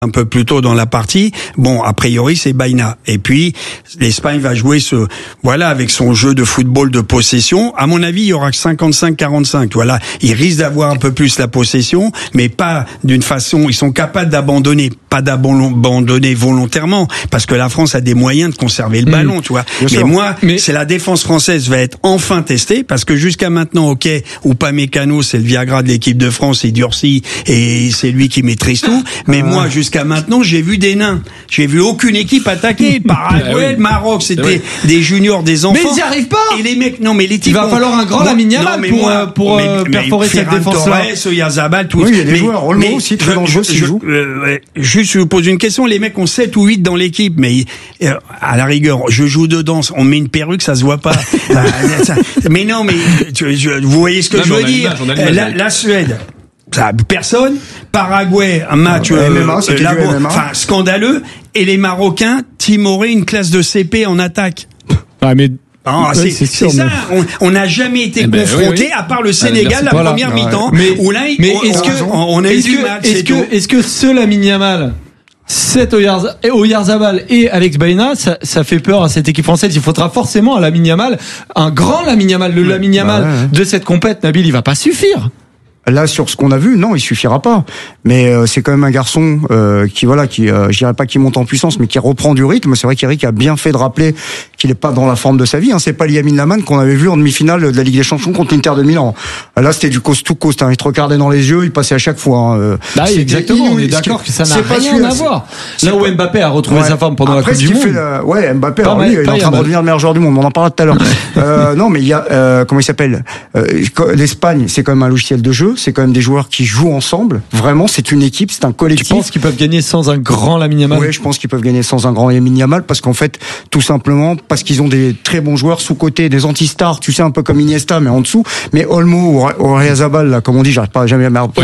un peu plus tôt dans la partie. Bon, a priori, c'est Baena. Et puis, l'Espagne va jouer avec son jeu de football de possession. À mon avis, il y aura que 55-45. Voilà. Ils risquent d'avoir un peu plus la possession, mais pas d'une façon, ils sont capables d'abandonner, pas d'abandonner volontairement, parce que la France a des moyens de conserver le ballon, tu vois. Mais c'est la défense française va être enfin testée, parce que jusqu'à maintenant, ok, Upamecano, c'est le Viagra de l'équipe de France, il durcit, et c'est lui qui maîtrise tout. Mais moi, jusqu'à maintenant, j'ai vu des nains. J'ai vu aucune équipe attaquer. Paraguay, le Maroc, c'était des juniors, des enfants. Mais ils n'y arrivent pas. Et les mecs, non, mais les types. Il va falloir un grand Lamine Yamal pour perforer cette défense-là. Oyarzabal, tout. Oui, il y a des joueurs. Olmo aussi, très dangereux s'il joue. Juste, je vous pose une question. Les mecs ont 7 ou 8 dans l'équipe, mais à la rigueur, je joue dedans. On met une perruque, ça se voit pas. Mais non, mais vous voyez ce que je veux dire. La Suède. Ça, personne. Paraguay, un match scandaleux. Et les Marocains, timorés, une classe de CP en attaque. Ah, mais c'est ça. On n'a jamais été confronté, à part le Sénégal, la première mi-temps. Où là, on a eu du mal. Est-ce que ce Lamine Yamal, cet Oyarzabal et Alex Baena, ça fait peur à cette équipe française? Il faudra forcément un Lamine Yamal, un grand Lamine Yamal. Le Lamine Yamal de cette compète, Nabil, il va pas suffire. Là, sur ce qu'on a vu, non, il suffira pas. Mais c'est quand même un garçon je dirais pas qui monte en puissance, mais qui reprend du rythme. C'est vrai qu'Eric a bien fait de rappeler qu'il est pas dans la forme de sa vie. C'est pas Lamine Yamal qu'on avait vu en demi-finale de la Ligue des Champions contre l'Inter de Milan. Là, c'était du coast to coast. Il te regardait dans les yeux, il passait à chaque fois. Exactement. On est d'accord que ça n'a rien à voir. Là où Mbappé a retrouvé sa forme pendant la Coupe du Monde. Mbappé, il est en train de redevenir le meilleur joueur du monde. On en parlera tout à l'heure. Non, mais il y a comment il s'appelle l'Espagne, c'est quand même un logiciel de jeu. C'est quand même des joueurs qui jouent ensemble. Vraiment, c'est une équipe, c'est un collectif. Tu penses qu'ils peuvent gagner sans un grand Lamine Yamal? Oui, je pense qu'ils peuvent gagner sans un grand Lamine Yamal parce qu'en fait, tout simplement, parce qu'ils ont des très bons joueurs sous-côté, des anti-stars, tu sais, un peu comme Iniesta, mais en dessous. Mais Olmo, Oyarzabal, là, comme on dit, j'arrive pas jamais à m'arrêter.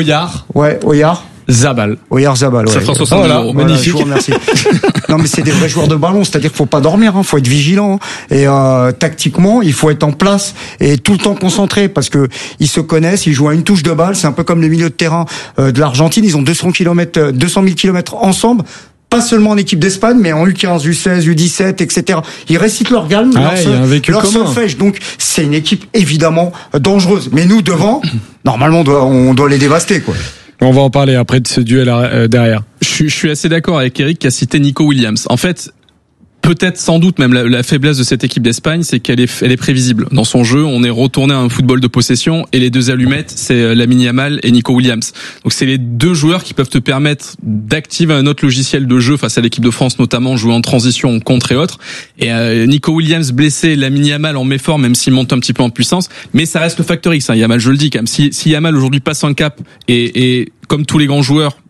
Oyarzabal, ouais. Ça fera 60 €. Magnifique. Je vous remercie. Non, mais c'est des vrais joueurs de ballon, c'est-à-dire qu'il faut pas dormir, faut être vigilant. Et tactiquement, il faut être en place et tout le temps concentré parce que ils se connaissent, ils jouent à une touche de balle. C'est un peu comme les milieux de terrain de l'Argentine. Ils ont 200 000 kilomètres ensemble. Pas seulement en équipe d'Espagne, mais en U15, U16, U17, etc. Ils récitent leur gamme, leur solfège. Donc, c'est une équipe évidemment dangereuse. Mais nous, devant, normalement, on doit les dévaster, quoi. On va en parler après de ce duel derrière. Je suis assez d'accord avec Eric qui a cité Nico Williams. En fait, peut-être sans doute même la faiblesse de cette équipe d'Espagne, c'est qu'elle est prévisible. Dans son jeu, on est retourné à un football de possession et les deux allumettes, c'est Lamine Yamal et Nico Williams. Donc c'est les deux joueurs qui peuvent te permettre d'activer un autre logiciel de jeu face à l'équipe de France, notamment jouer en transition, contre et autres. Et Nico Williams blessé, Lamine Yamal en méfort, même s'il monte un petit peu en puissance, mais ça reste le facteur X. Yamal, je le dis quand même. Si Yamal aujourd'hui passe un cap et comme tous les grands joueurs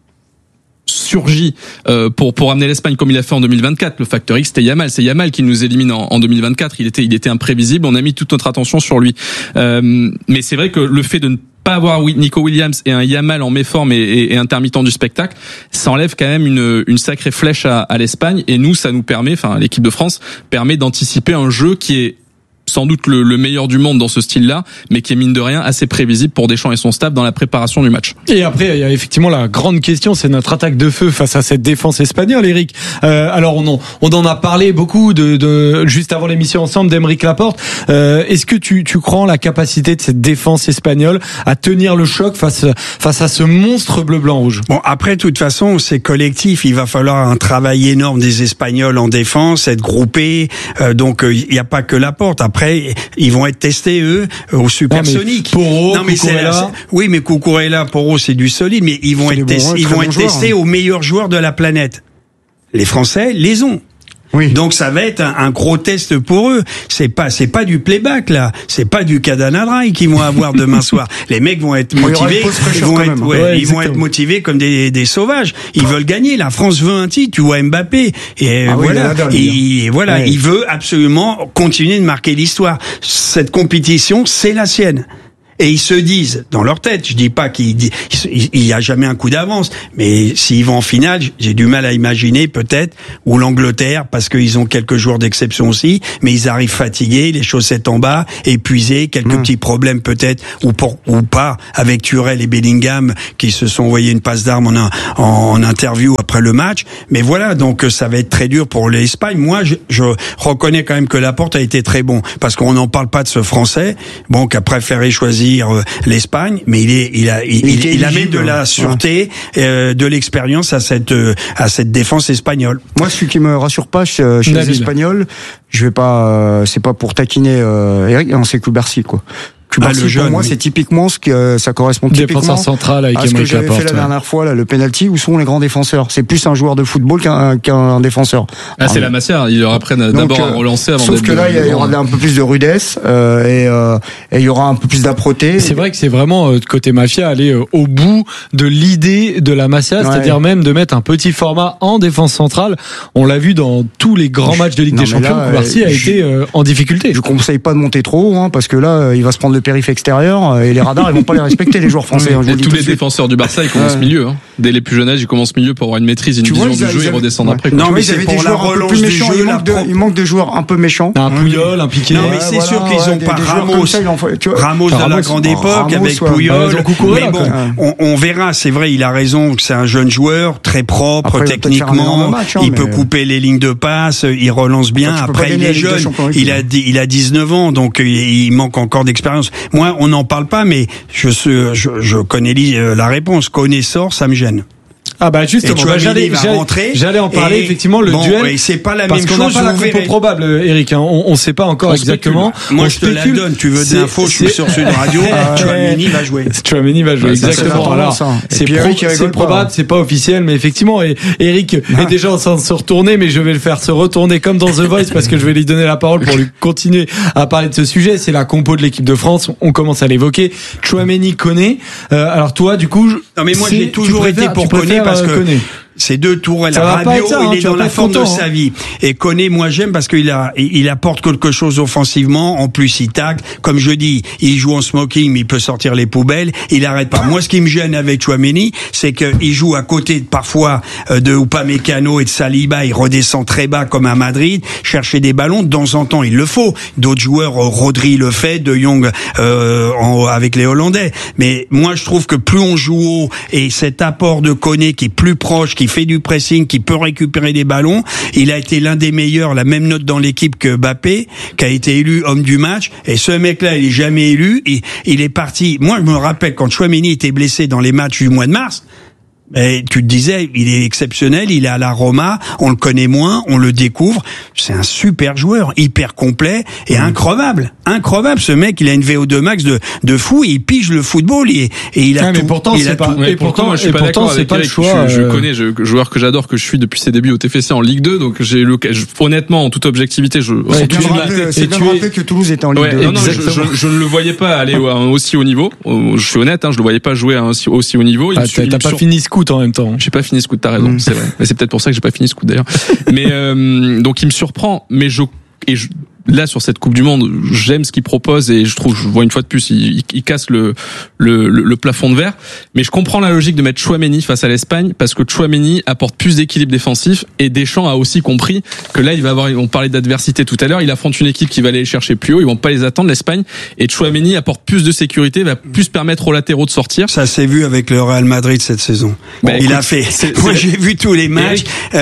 surgit pour amener l'Espagne comme il a fait en 2024. Le facteur X, c'était Yamal. C'est Yamal qui nous élimine en 2024. Il était imprévisible. On a mis toute notre attention sur lui. Mais c'est vrai que le fait de ne pas avoir Nico Williams et un Yamal en méforme et intermittent du spectacle, ça enlève quand même une sacrée flèche à l'Espagne. Et nous, ça nous permet, l'équipe de France permet d'anticiper un jeu qui est sans doute le meilleur du monde dans ce style-là, mais qui est mine de rien assez prévisible pour Deschamps et son staff dans la préparation du match. Et après, il y a effectivement la grande question, c'est notre attaque de feu face à cette défense espagnole, Eric. Alors on en a parlé beaucoup de juste avant l'émission ensemble d'Aymeric Laporte. Est-ce que tu crois en la capacité de cette défense espagnole à tenir le choc face à ce monstre bleu-blanc-rouge? Bon, après, de toute façon, c'est collectif. Il va falloir un travail énorme des Espagnols en défense, être groupés. Donc, il n'y a pas que Laporte. Après, ils vont être testés, eux, au supersonique. Oui, mais Cucurella, Porro, c'est du solide, mais ils vont être testés aux meilleurs joueurs de la planète. Les Français les ont. Oui. Donc ça va être un gros test pour eux. C'est pas du playback là. C'est pas du Cadana Dry qu'ils vont avoir demain soir. Les mecs vont être motivés. Ils vont être motivés comme des sauvages. Ils veulent gagner. La France veut un titre. Tu vois Mbappé. Et il veut absolument continuer de marquer l'histoire. Cette compétition, c'est la sienne. Et ils se disent, dans leur tête, je dis pas qu'il y a jamais un coup d'avance, mais s'ils vont en finale, j'ai du mal à imaginer peut-être, ou l'Angleterre, parce qu'ils ont quelques joueurs d'exception aussi, mais ils arrivent fatigués, les chaussettes en bas, épuisés, quelques petits problèmes peut-être, ou pas, avec Thuram et Bellingham, qui se sont envoyés une passe d'armes en interview après le match. Mais voilà, donc ça va être très dur pour l'Espagne. Moi, je reconnais quand même que Laporte a été très bon, parce qu'on n'en parle pas de ce Français, bon, qui a préféré choisir l'Espagne, mais il amène de la sûreté, de l'expérience à cette défense espagnole. Moi, celui qui me rassure pas chez les Espagnols, je vais pas, c'est pas pour taquiner Eric, c'est Cubarsí, quoi. Cubarsí, le jeune, pour moi, c'est typiquement ce que ça correspond typiquement défenseur central avec à ce que Emerick j'avais Laporte, fait la dernière fois, là, le penalty, où sont les grands défenseurs. C'est plus un joueur de football qu'un défenseur. Ah, c'est la Massière. Ils leur apprennent d'abord à relancer avant sauf d'être. que là, il y aura un peu plus de rudesse et il y aura un peu plus d'âpreté. C'est vrai que c'est vraiment côté mafia aller au bout de l'idée de la Masia, c'est-à-dire même de mettre un petit format en défense centrale. On l'a vu dans tous les grands matchs de Ligue des Champions. Cubarsí a été en difficulté. Je conseille pas de monter trop haut, parce que là, il va se prendre le périph' extérieur et les radars, ils vont pas les respecter, les joueurs français. Et tous les défenseurs du Barça, ils commencent milieu. Dès les plus jeunes âges, ils commencent milieu pour avoir une maîtrise, une vision du jeu, ils redescendent après. Non, mais c'est pour la relance du jeu. Il manque de joueurs un peu méchants. Un Puyol, un Piqué. Non, mais c'est sûr qu'ils ont pas Ramos de la grande époque avec Puyol. Mais bon, on verra. C'est vrai, il a raison que c'est un jeune joueur très propre techniquement. Il peut couper les lignes de passe, il relance bien. Après, il est jeune. Il a 19 ans, donc il manque encore d'expérience. Moi, on n'en parle pas, mais je connais la réponse. Connaisseur, ça me gêne. Ah bah justement, j'allais en parler effectivement le duel. Et c'est pas la parce même qu'on chose. N'a pas la compo probable, Eric. On sait pas encore exactement. Moi, je te la donne. Tu veux des infos? Je suis sur Sud Radio. Tchouaméni va jouer. Tchouaméni va jouer. Exactement. Alors, c'est probable, c'est pas officiel, mais effectivement, et Eric est déjà en train de se retourner, mais je vais le faire se retourner comme dans The Voice parce que je vais lui donner la parole pour lui continuer à parler de ce sujet. C'est la compo de l'équipe de France. On commence à l'évoquer. Tchouaméni, Koné. Alors toi, du coup, non mais moi j'ai toujours été pour Koné parce que ces deux tourelles. Rabiot, il est dans la forme de sa vie. Et Koné, moi j'aime parce qu'il apporte quelque chose offensivement. En plus, il tacle. Comme je dis, il joue en smoking, mais il peut sortir les poubelles. Il arrête pas. Moi, ce qui me gêne avec Tchouaméni, c'est qu'il joue à côté parfois de Upamecano et de Saliba. Il redescend très bas comme à Madrid, chercher des ballons. De temps en temps, il le faut. D'autres joueurs, Rodri le fait, De Jong avec les Hollandais. Mais moi, je trouve que plus on joue haut et cet apport de Koné qui est plus proche, qui fait du pressing, qui peut récupérer des ballons. Il a été l'un des meilleurs, la même note dans l'équipe que Mbappé, qui a été élu homme du match. Et ce mec-là, il est jamais élu. Il est parti. Moi, je me rappelle quand Tchouaméni était blessé dans les matchs du mois de mars. Et tu te disais, il est exceptionnel, il est à la Roma, on le connaît moins, on le découvre. C'est un super joueur, hyper complet et increvable. Increvable, ce mec, il a une VO2 max de fou, il pige le football et il a tout. Mais pourtant, c'est pas, et pourtant, je suis pas d'accord avec Eric. Je connais, joueur que j'adore, que je suis depuis ses débuts au TFC en Ligue 2, donc honnêtement, en toute objectivité, c'est bien rappelé que Toulouse était en Ligue 2. Non, je ne le voyais pas aller à un aussi haut niveau. Je suis honnête, je le voyais pas jouer à un aussi haut niveau. T'as pas fini scout en même temps. J'ai pas fini scout, t'as raison, c'est vrai. Mais c'est peut-être pour ça que j'ai pas fini scout d'ailleurs. Mais donc il me surprend, mais là sur cette Coupe du Monde, j'aime ce qu'il propose et je vois une fois de plus, il casse le plafond de verre. Mais je comprends la logique de mettre Tchouaméni face à l'Espagne parce que Tchouaméni apporte plus d'équilibre défensif et Deschamps a aussi compris que là on parlait d'adversité tout à l'heure, il affronte une équipe qui va aller les chercher plus haut, ils vont pas les attendre l'Espagne et Tchouaméni apporte plus de sécurité, va plus permettre aux latéraux de sortir. Ça s'est vu avec le Real Madrid cette saison. Bon, il a fait. Moi j'ai vu tous les matchs.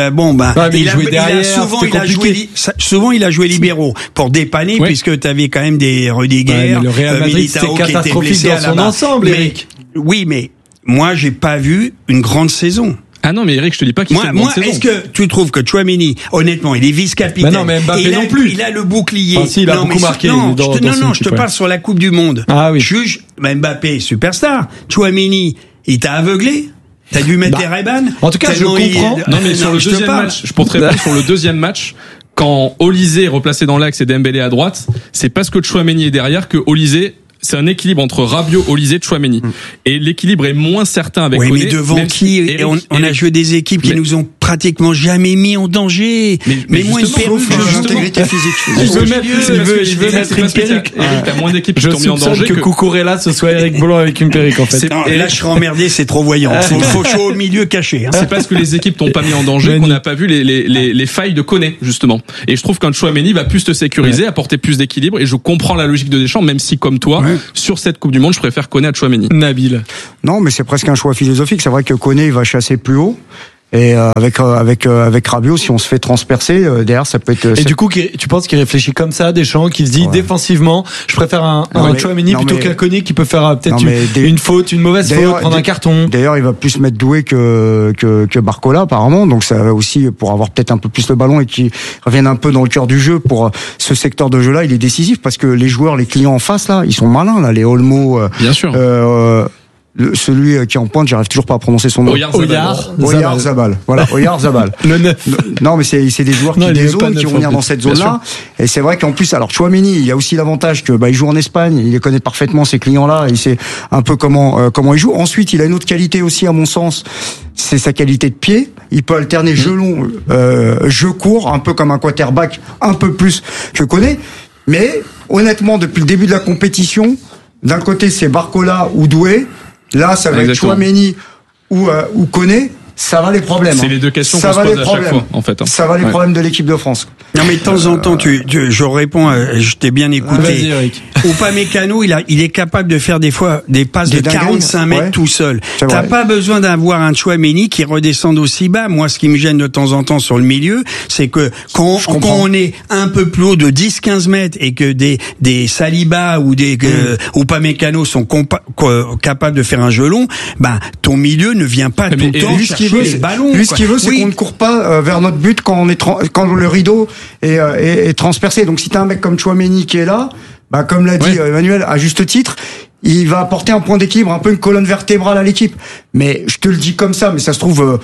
Souvent il a joué libéraux pour dépanner puisque tu avais quand même des Rudiger, le Real Madrid c'était catastrophique dans son ensemble, Eric. Oui, mais moi j'ai pas vu une grande saison. Ah non, mais Eric, je te dis pas qu'il fait une grande saison. Est-ce que tu trouves que Tchouaméni, honnêtement, il est vice-capitaine? Non, mais Mbappé non plus. Il a le bouclier. Enfin, si, il a beaucoup marqué. Je te parle sur la Coupe du Monde. Ah oui. Juge, Mbappé, superstar. Tchouaméni, il t'a aveuglé? T'as dû mettre des Ray-Ban? En tout cas, je comprends. Non, mais sur le deuxième match, je pourrais te répondre sur le deuxième match. Quand Olysée est replacé dans l'axe et Dembélé à droite, c'est parce que Tchouaméni est derrière que Olysée, c'est un équilibre entre Rabiot, Olysée, Tchouaméni. Et l'équilibre est moins certain avec Koné. Mais devant qui? On a joué des équipes qui nous ont pratiquement jamais mis en danger. Mais moi, une perruque, l'intégrité physique. Il veut mettre une perruque. T'as moins d'équipes qui Je t'ont mis en danger soupçonne que Cucurella, ce soit Eric Blanc avec une perruque, en fait. Non, et là, je serais emmerdé, c'est trop voyant. Faut jouer au milieu caché. Hein. C'est parce que les équipes t'ont pas mis en danger qu'on n'a pas vu les failles de Koné, justement. Et je trouve qu'un Tchouaméni va plus te sécuriser, apporter plus d'équilibre. Et je comprends la logique de Deschamps, même si, comme toi, sur cette Coupe du Monde, je préfère Koné à Tchouaméni. Nabil. Non, mais c'est presque un choix philosophique. C'est vrai que Koné, il va chasser plus haut. Et avec Rabiot, si on se fait transpercer derrière, ça peut être. Et du coup, tu penses qu'il réfléchit comme ça, Deschamps, qu'il se dit défensivement, je préfère un Tchouaméni plutôt qu'un Koné qui peut faire peut-être une faute, une mauvaise faute, prendre un carton. D'ailleurs, il va plus mettre Doué que Barcola apparemment, donc ça va aussi pour avoir peut-être un peu plus le ballon et qu'il revienne un peu dans le cœur du jeu pour ce secteur de jeu-là. Il est décisif parce que les joueurs, les clients en face là, ils sont malins là, les Olmo. Bien sûr. Celui qui est en pointe, j'arrive toujours pas à prononcer son nom. Oyarzabal. Voilà, Oyarzabal. Le 9. Non, mais c'est des joueurs qui dézonent, qui vont venir dans cette zone-là. Et c'est vrai qu'en plus, alors Tchouaméni, il y a aussi l'avantage que il joue en Espagne, il connaît parfaitement ces clients-là, il sait un peu comment il joue. Ensuite, il a une autre qualité aussi, à mon sens, c'est sa qualité de pied. Il peut alterner jeu long, jeu court, un peu comme un quarterback, un peu plus que Koné. Mais honnêtement, depuis le début de la compétition, d'un côté c'est Barcola ou Doué. Là, ça va être Tchouaméni ou Koné. Ça va les problèmes. C'est les deux questions qu'on se pose à chaque fois, en fait. Ça va les problèmes de l'équipe de France. Non, mais de temps en temps, je réponds, je t'ai bien écouté. Vas-y, Eric. Upamecano, il est capable de faire des fois des passes de 45 mètres tout seul. T'as pas besoin d'avoir un Tchouaméni qui redescende aussi bas. Moi, ce qui me gêne de temps en temps sur le milieu, c'est que quand on est un peu plus haut de 10-15 mètres et que des Saliba ou des Upamecano sont capables de faire un jeu long, ton milieu ne vient pas tout le temps chercher les ballons. Lui, ce qu'il veut, c'est qu'on ne court pas vers notre but quand le rideau est transpercé. Donc, si t'as un mec comme Tchouaméni qui est là, comme l'a dit Emmanuel, à juste titre, il va apporter un point d'équilibre, un peu une colonne vertébrale à l'équipe. Mais je te le dis comme ça, mais ça se trouve,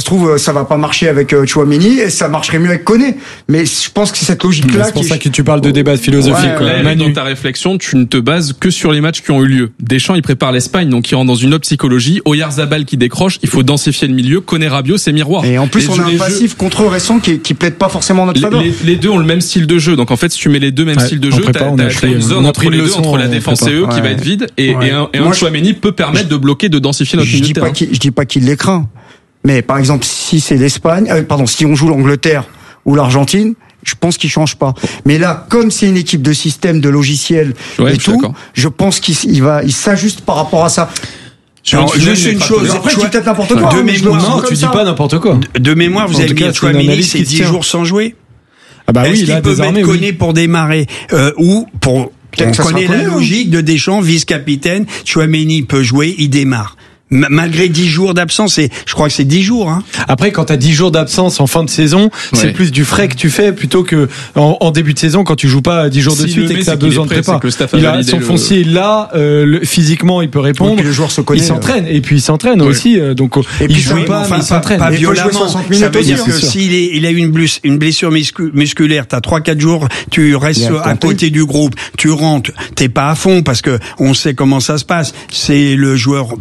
ça va pas marcher avec Tchouaméni et ça marcherait mieux avec Koné. Mais je pense que c'est cette logique-là. C'est pour ça que tu parles de débat philosophique. Dans ta réflexion, tu ne te bases que sur les matchs qui ont eu lieu. Deschamps, il prépare l'Espagne, donc il rentre dans une autre psychologie. Oyarzabal qui décroche, il faut densifier le milieu. Koné, Rabiot, c'est miroir. Et en plus, on a un passif contre eux récent qui plaide pas forcément notre faveur. Les deux ont le même style de jeu, donc en fait, si tu mets les deux mêmes styles de jeu, t'as une zone entre les deux, entre la défense et eux, qui va être vide, et un Tchouaméni peut permettre de bloquer, de densifier notre milieu de terrain. Je dis pas qu'il les craint. Mais par exemple, si c'est l'Espagne, si on joue l'Angleterre ou l'Argentine, je pense qu'il change pas. Mais là, comme c'est une équipe de système, de logiciel et tout, je pense qu'il s'ajuste par rapport à ça. Juste une chose. Après, tu dis peut-être n'importe quoi. De mémoire, tu dis pas n'importe quoi. De mémoire, vous avez mis Tchouaméni, c'est 10 jours sans jouer. Est-ce qu'il peut mettre Koné pour démarrer, ou pour, on connaît la logique de Deschamps, vice-capitaine, Tchouaméni peut jouer, il démarre. Malgré 10 jours d'absence, je crois que c'est 10 jours. Hein. Après, quand t'as 10 jours d'absence en fin de saison, c'est plus du frais que tu fais plutôt que en début de saison quand tu joues pas 10 jours de suite et que t'as 2 ans de prépa. Il a son foncier là, physiquement il peut répondre. Le joueur se connaît. Il s'entraîne et puis il s'entraîne aussi. Donc il joue pas, mais il s'entraîne. Pas violemment. Ça veut dire que s'il a eu une blessure musculaire, t'as 3-4 jours, tu restes à côté du groupe, tu rentres, t'es pas à fond parce que on sait comment ça se passe. C'est le joueur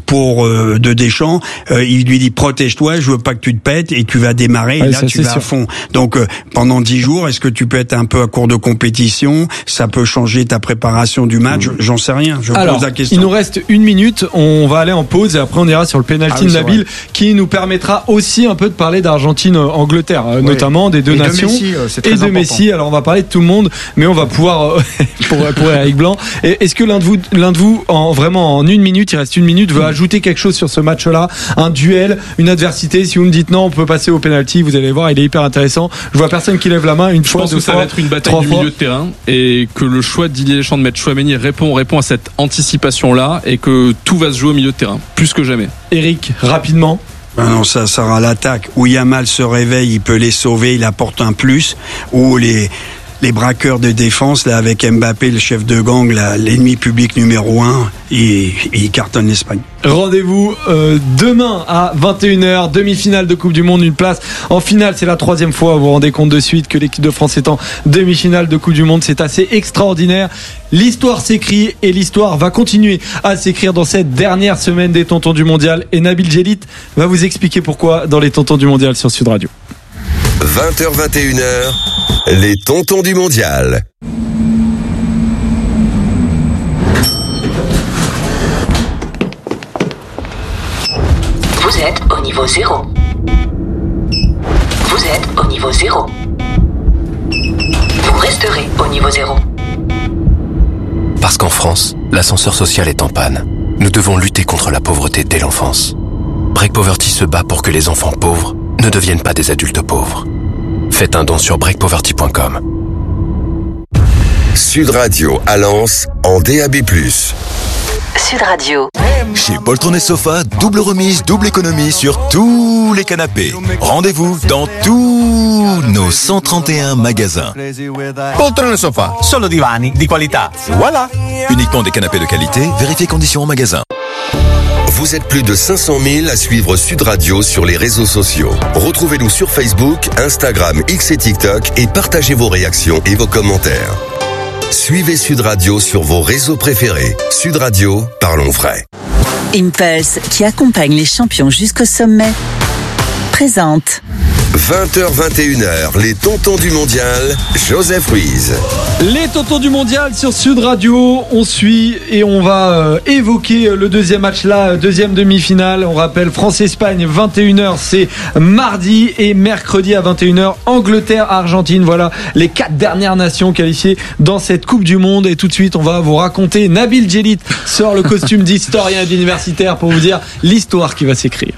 de Deschamps, il lui dit protège-toi, je veux pas que tu te pètes et tu vas démarrer et là tu vas à fond. Donc pendant 10 jours, est-ce que tu peux être un peu à court de compétition? Ça peut changer ta préparation du match, j'en sais rien. Je pose la question. Il nous reste 1 minute, on va aller en pause et après on ira sur le penalty de Nabil qui nous permettra aussi un peu de parler d'Argentine-Angleterre, notamment des deux nations et de Messi. Alors on va parler de tout le monde, mais on va pouvoir pour Eric Blanc. Est-ce que l'un de vous vraiment en 1 minute, il reste 1 minute, veut ajouter quelque chose sur ce match-là, un duel, une adversité? Si vous me dites non, on peut passer au penalty, vous allez voir, il est hyper intéressant. Je vois personne qui lève la main une fois, 2 fois. Je pense que ça va être une bataille du milieu de terrain et que le choix de Didier Deschamps de mettre Tchouaméni répond à cette anticipation-là et que tout va se jouer au milieu de terrain, plus que jamais. Eric, rapidement. Non, ça sera l'attaque. Où Yamal se réveille, il peut les sauver, il apporte un plus. Ou les braqueurs de défense, là, avec Mbappé, le chef de gang, là, l'ennemi public numéro 1, il cartonne l'Espagne. Rendez-vous demain à 21h, demi-finale de Coupe du Monde, une place en finale. C'est la 3e fois, vous vous rendez compte de suite, que l'équipe de France est en demi-finale de Coupe du Monde. C'est assez extraordinaire. L'histoire s'écrit et l'histoire va continuer à s'écrire dans cette dernière semaine des Tontons du Mondial. Et Nabil Djellit va vous expliquer pourquoi dans les Tontons du Mondial sur Sud Radio. 20h, 21h, les Tontons du Mondial. Vous êtes au niveau 0. Vous êtes au niveau 0. Vous resterez au niveau 0. Parce qu'en France, l'ascenseur social est en panne. Nous devons lutter contre la pauvreté dès l'enfance. Break Poverty se bat pour que les enfants pauvres ne deviennent pas des adultes pauvres. Faites un don sur breakpoverty.com. Sud Radio à Lens en DAB+. Sud Radio. Chez Poltron et Sofa, double remise, double économie sur tous les canapés. Rendez-vous dans tous nos 131 magasins. Poltron et Sofa, solo divani di qualità. Voilà. Uniquement des canapés de qualité, vérifiez conditions en magasin. Vous êtes plus de 500 000 à suivre Sud Radio sur les réseaux sociaux. Retrouvez-nous sur Facebook, Instagram, X et TikTok et partagez vos réactions et vos commentaires. Suivez Sud Radio sur vos réseaux préférés. Sud Radio, parlons vrai. Impulse, qui accompagne les champions jusqu'au sommet, présente 20h, 21h, les Tontons du Mondial, Joseph Ruiz. Les Tontons du Mondial sur Sud Radio, on suit et on va évoquer le deuxième match là, deuxième demi-finale. On rappelle France-Espagne, 21h, c'est mardi, et mercredi à 21h, Angleterre-Argentine. Voilà les 4 dernières nations qualifiées dans cette Coupe du Monde. Et tout de suite, on va vous raconter, Nabil Djellit sort le costume d'historien et d'universitaire pour vous dire l'histoire qui va s'écrire.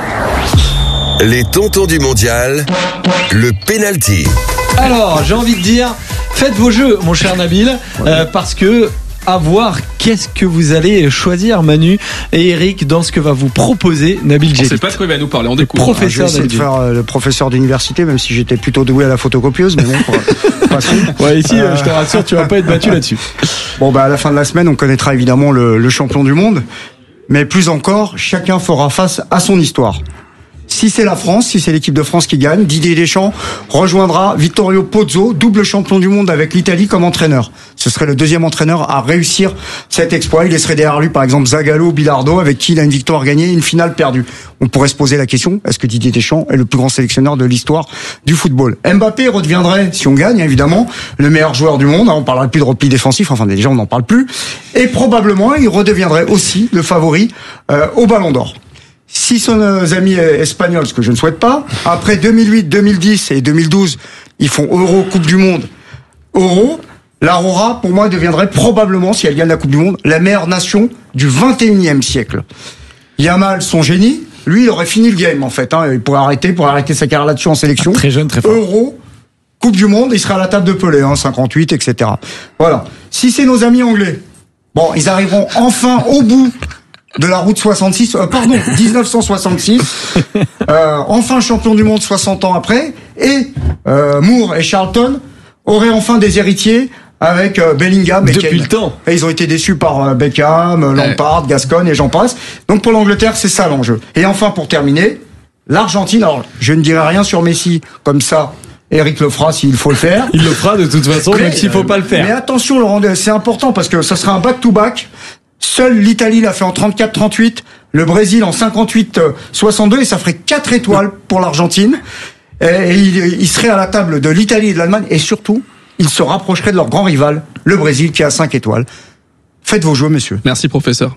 Les Tontons du Mondial, le penalty. Alors, j'ai envie de dire, faites vos jeux, mon cher Nabil, parce que à voir qu'est-ce que vous allez choisir, Manu et Eric, dans ce que va vous proposer Nabil Djellit. On ne sait pas de quoi il va nous parler, on découvre. Professeur, je vais essayer de faire le professeur d'université, même si j'étais plutôt doué à la photocopieuse, mais bon, ouais, ici, je te rassure, tu vas pas être battu là-dessus. Bon, à la fin de la semaine, on connaîtra évidemment le champion du monde, mais plus encore, chacun fera face à son histoire. Si c'est la France, si c'est l'équipe de France qui gagne, Didier Deschamps rejoindra Vittorio Pozzo, double champion du monde avec l'Italie comme entraîneur. Ce serait le deuxième entraîneur à réussir cet exploit. Il laisserait derrière lui, par exemple, Zagallo, Bilardo, avec qui il a une victoire gagnée et une finale perdue. On pourrait se poser la question, est-ce que Didier Deschamps est le plus grand sélectionneur de l'histoire du football? Mbappé redeviendrait, si on gagne, évidemment, le meilleur joueur du monde. On parlera plus de repli défensif, enfin déjà on n'en parle plus. Et probablement, il redeviendrait aussi le favori au Ballon d'Or. Si son amis espagnols, ce que je ne souhaite pas, après 2008, 2010 et 2012, ils font Euro, Coupe du Monde, Euro, la Rora, pour moi, deviendrait probablement, si elle gagne la Coupe du Monde, la meilleure nation du 21e siècle. Yamal, son génie, lui, il aurait fini le game, en fait, il pourrait arrêter sa carrière là-dessus en sélection. Très jeune, très fort. Euro, Coupe du Monde, il serait à la table de Pelé, 58, etc. Voilà. Si c'est nos amis anglais, bon, ils arriveront enfin au bout de la route 1966, enfin champion du monde 60 ans après, et Moore et Charlton auraient enfin des héritiers avec Bellingham et Kane. Depuis le temps. Et ils ont été déçus par Beckham, Lampard, Gascoigne et j'en passe. Donc pour l'Angleterre, c'est ça l'enjeu. Et enfin, pour terminer, l'Argentine. Alors, je ne dirai rien sur Messi comme ça. Eric le fera s'il faut le faire. Il le fera de toute façon, même s'il faut pas le faire. Mais attention, Laurent, c'est important parce que ça sera un back-to-back. Seule l'Italie l'a fait en 34-38, le Brésil en 58-62, et ça ferait 4 étoiles pour l'Argentine. Et il serait à la table de l'Italie et de l'Allemagne, et surtout, il se rapprocherait de leur grand rival, le Brésil, qui a 5 étoiles. Faites vos jeux, messieurs. Merci, professeur.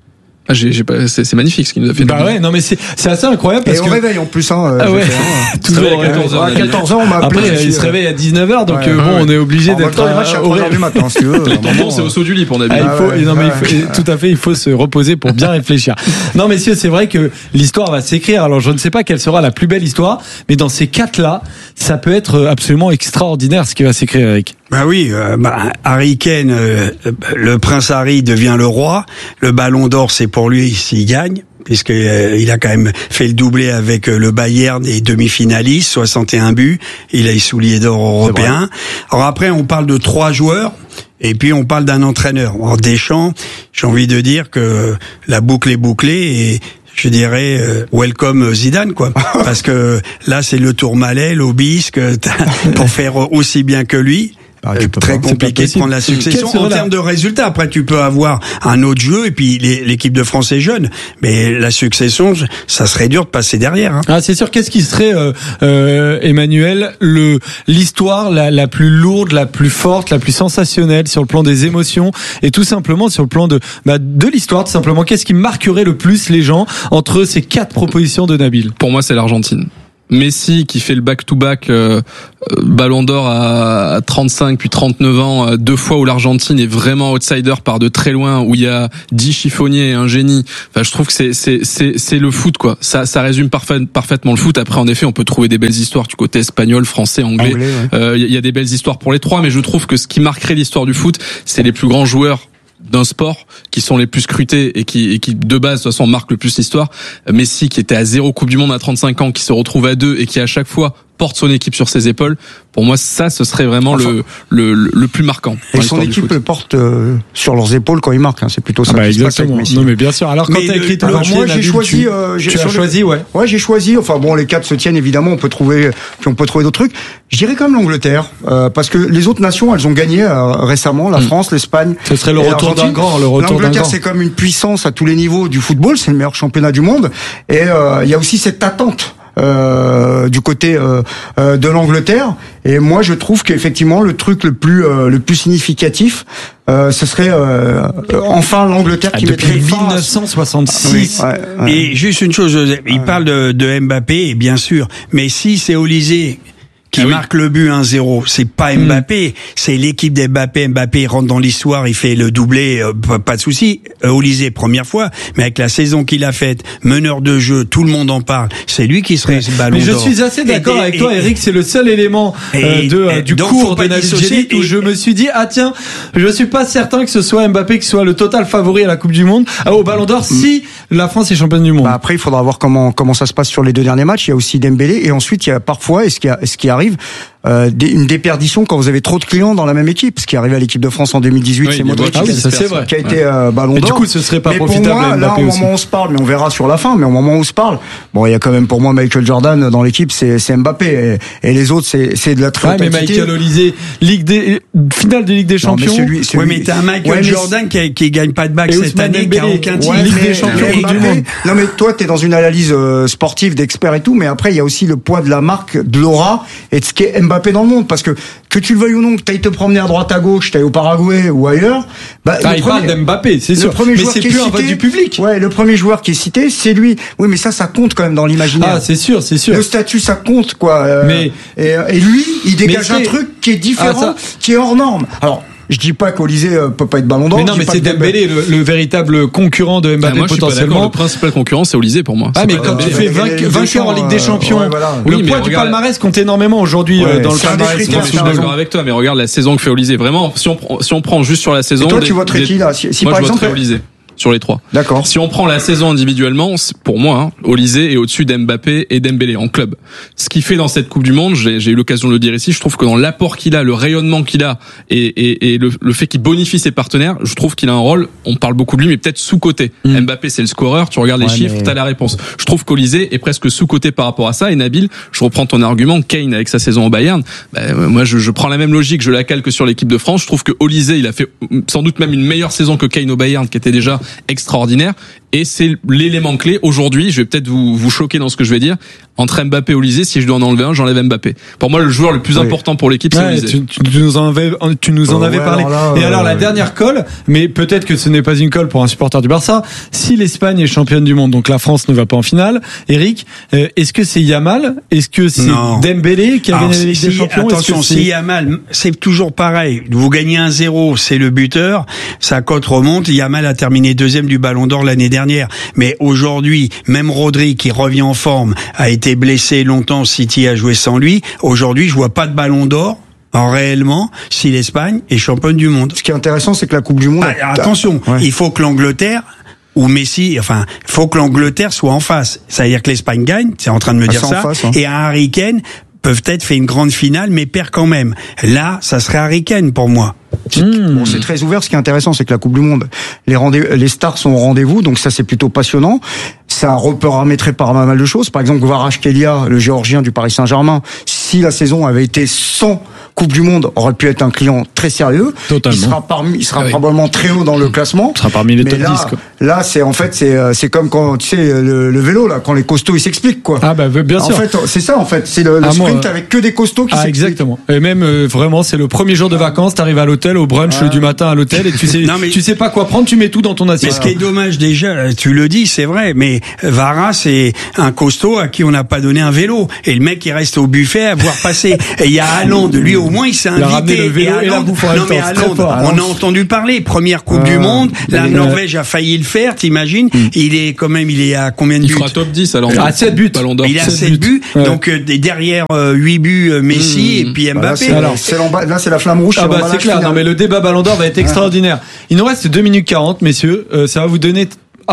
C'est magnifique ce qu'il nous a fait. Bah ouais, non mais c'est assez incroyable parce et on réveille en plus, toujours à 14h. À 14h, on m'a appelé. Après, il se réveille à 19h, donc on est obligé d'être au match à 3h du matin, si tu veux. Les tontons, c'est au saut du lit pour Nabil. Tout à fait, il faut se reposer pour bien réfléchir. Non, messieurs, c'est vrai que l'histoire va s'écrire. Alors, je ne sais pas quelle sera la plus belle histoire, mais dans ces 4-là, ça peut être absolument extraordinaire ce qui va s'écrire, Eric. Bah oui, Harry Kane, le prince Harry devient le roi. Le Ballon d'Or, c'est pour lui s'il gagne. puisque il a quand même fait le doublé avec le Bayern et demi-finaliste, 61 buts. Il a les souliers d'or européens. Alors après, on parle de 3 joueurs. Et puis on parle d'un entraîneur. Alors Deschamps, j'ai envie de dire que la boucle est bouclée et je dirais welcome Zidane, quoi. Parce que là c'est le Tourmalet, l'Obisque pour faire aussi bien que lui. Très compliqué de prendre la succession. En termes de résultats, après tu peux avoir un autre jeu et puis l'équipe de France est jeune, mais la succession, ça serait dur de passer derrière. Hein. Ah, c'est sûr. Qu'est-ce qui serait, Emmanuel, l'histoire la plus lourde, la plus forte, la plus sensationnelle sur le plan des émotions et tout simplement sur le plan de l'histoire, tout simplement. Qu'est-ce qui marquerait le plus les gens entre ces 4 propositions de Nabil? Pour moi, c'est l'Argentine. Messi qui fait le back-to-back Ballon d'Or à 35 puis 39 ans, 2 fois où l'Argentine est vraiment outsider par de très loin, où il y a 10 chiffonniers et un génie. Enfin, je trouve que c'est le foot, quoi. Ça résume parfaitement le foot. Après, en effet, on peut trouver des belles histoires du côté espagnol, français, anglais. Il y a des belles histoires pour les 3, mais je trouve que ce qui marquerait l'histoire du foot, c'est les plus grands joueurs d'un sport qui sont les plus scrutés et qui de base de toute façon marquent le plus l'histoire. Messi qui était à 0 Coupe du Monde à 35 ans, qui se retrouve à 2 et qui à chaque fois porte son équipe sur ses épaules. Pour moi, ça, ce serait vraiment le plus marquant. Et son équipe le porte sur leurs épaules quand il marque. Hein. C'est plutôt ça. Exactement. Non, mais bien sûr. Alors, quand t'as écrit alors moi, j'ai choisi. Tu as choisi, ouais. Ouais, j'ai choisi. Enfin bon, les 4 se tiennent évidemment. On peut trouver d'autres trucs. Je dirais quand même l'Angleterre, parce que les autres nations, elles ont gagné récemment. La France, l'Espagne. Ce serait le retour d'un grand. L'Angleterre, c'est comme une puissance à tous les niveaux du football. C'est le meilleur championnat du monde. Et il y a aussi cette attente. Du côté de l'Angleterre, et moi je trouve qu'effectivement le truc le plus significatif ce serait enfin l'Angleterre qui mettrait depuis 1966. Et juste une chose, il parle de Mbappé, et bien sûr, mais si c'est Olysée qui marque le but 1-0, c'est pas Mbappé, c'est l'équipe d'Mbappé. Mbappé rentre dans l'histoire, il fait le doublé, pas de souci. Olysée, première fois, mais avec la saison qu'il a faite, meneur de jeu, tout le monde en parle. C'est lui qui serait ce ballon d'or. Mais je suis assez d'accord avec toi, Eric. C'est le seul élément du cours de Nabil Djellit où je me suis dit, ah tiens, je suis pas certain que ce soit Mbappé qui soit le total favori à la Coupe du Monde, au Ballon d'Or, si la France est championne du monde. Après, il faudra voir comment ça se passe sur les 2 derniers matchs. Il y a aussi Dembélé, et ensuite il y a parfois, ce qui arrive, une déperdition quand vous avez trop de clients dans la même équipe. Ce qui est arrivé à l'équipe de France en 2018, c'est Modric qui a été Ballon d'Or. Mais du coup, ce serait pas profitable pour moi, là, au moment où on se parle, mais on verra sur la fin, mais au moment où on se parle, bon, il y a quand même pour moi Michael Jordan dans l'équipe, c'est Mbappé, et les autres, c'est de la très haute mais Michael Olysée, finale de Ligue des Champions. Mais t'as un Michael Jordan qui gagne pas de bac cette année, qui a aucun titre. Ligue des Champions du monde. Non, mais toi, t'es dans une analyse sportive d'expert et tout, mais après, il y a aussi le poids de la marque, de l'aura, et de ce qu'est Mbappé dans le monde, parce que tu le veuilles ou non, que t'ailles te promener à droite à gauche, t'ailles au Paraguay ou ailleurs, il parle d'Mbappé, c'est sûr. Mais c'est plus un vote du public. Ouais, le premier joueur qui est cité, c'est lui. Oui, mais ça compte quand même dans l'imaginaire. Ah, c'est sûr. Le statut, ça compte, quoi. Et lui, il dégage un truc qui est différent, qui est hors norme. Alors, je dis pas qu'Olysée peut pas être Ballon d'Or. Mais non, mais c'est Dembélé, le véritable concurrent de Mbappé potentiellement. Le principal concurrent, c'est Olysée pour moi. Ah, mais quand tu fais vainqueur en Ligue des Champions, le poids du palmarès compte énormément aujourd'hui dans le palmarès. Je suis d'accord avec toi, mais regarde la saison que fait Olysée. Vraiment, si on prend juste sur la saison. Et toi, tu voterais qui là? Si par exemple, je voterais Olysée. Sur les 3. D'accord. Si on prend la saison individuellement, pour moi, Olysée est au-dessus d'Mbappé et Dembélé en club. Ce qu'il fait dans cette Coupe du Monde, j'ai eu l'occasion de le dire ici, je trouve que dans l'apport qu'il a, le rayonnement qu'il a et le fait qu'il bonifie ses partenaires, je trouve qu'il a un rôle, on parle beaucoup de lui, mais peut-être sous-coté. Mbappé, c'est le scoreur, tu regardes les chiffres, t'as la réponse. Je trouve qu'Olysée est presque sous-coté par rapport à ça. Et Nabil, je reprends ton argument, Kane avec sa saison au Bayern, moi je prends la même logique, je la calque sur l'équipe de France. Je trouve que Olysée, il a fait sans doute même une meilleure saison que Kane au Bayern, qui était déjà extraordinaire, et c'est l'élément clé aujourd'hui. Je vais peut-être vous choquer dans ce que je vais dire. Entre Mbappé et Olysée, si je dois en enlever un, j'enlève Mbappé. Pour moi, le joueur le plus important pour l'équipe, c'est Olysée. Tu nous en avais parlé. Alors la dernière colle, mais peut-être que ce n'est pas une colle pour un supporter du Barça. Si l'Espagne est championne du monde, donc la France ne va pas en finale. Eric, est-ce que c'est Yamal? Est-ce que c'est Dembélé qui a gagné la Ligue des Champions? Attention, si Yamal, c'est toujours pareil. Vous gagnez 1-0, c'est le buteur. Sa cote remonte. Yamal a terminé 2e du Ballon d'Or l'année dernière. Mais aujourd'hui, même Rodri, qui revient en forme, a été blessé longtemps. City a joué sans lui. Aujourd'hui, je vois pas de Ballon d'Or. Réellement, si l'Espagne est championne du monde. Ce qui est intéressant, c'est que la Coupe du Monde. Attention, il faut que l'Angleterre où Messi, enfin, faut que l'Angleterre soit en face. C'est-à-dire que l'Espagne gagne, c'est en train de me dire ça, face, hein. et un Harry Kane peut-être fait une grande finale, mais perd quand même. Là, ça serait Harry Kane pour moi. Bon, c'est très ouvert. Ce qui est intéressant, c'est que la Coupe du Monde, les stars sont au rendez-vous, donc ça c'est plutôt passionnant. Ça peut paramétrer par mal de choses. Par exemple, Kvaratskhelia, le Géorgien du Paris Saint-Germain, si la saison avait été sans Coupe du Monde, aurait pu être un client très sérieux. Totalement. Il sera probablement très haut dans le classement. Il sera parmi les top 10, quoi. Là, c'est comme quand, tu sais, le vélo, là, quand les costauds, ils s'expliquent, quoi. Ah, bah, bien sûr. En fait, c'est ça, en fait. C'est le sprint avec que des costauds qui s'expliquent. Exactement. Et même, vraiment, c'est le premier jour de vacances, t'arrives à l'hôtel, au brunch du matin à l'hôtel, et tu sais pas quoi prendre, tu mets tout dans ton assiette. Mais ce qui est dommage déjà, tu le dis, c'est vrai, mais Vara, c'est un costaud à qui on n'a pas donné un vélo. Et le mec, il reste au buffet à voir passer. Et il y a Haaland, lui, au moins, il s'est invité. Le vélo et la bouffe en même temps, on a entendu parler, première Coupe du Monde, la Norvège a failli le faire, t'imagines, il est à combien de buts? Il fera top 10 alors. À 7 buts. Ballon d'or. Il a 7 buts, donc derrière 8 buts Messi et puis Mbappé. Là, c'est la flamme rouge. Ah bah c'est clair, non mais le débat Ballon d'Or va être extraordinaire. Il nous reste 2 minutes 40, messieurs, ça va vous donner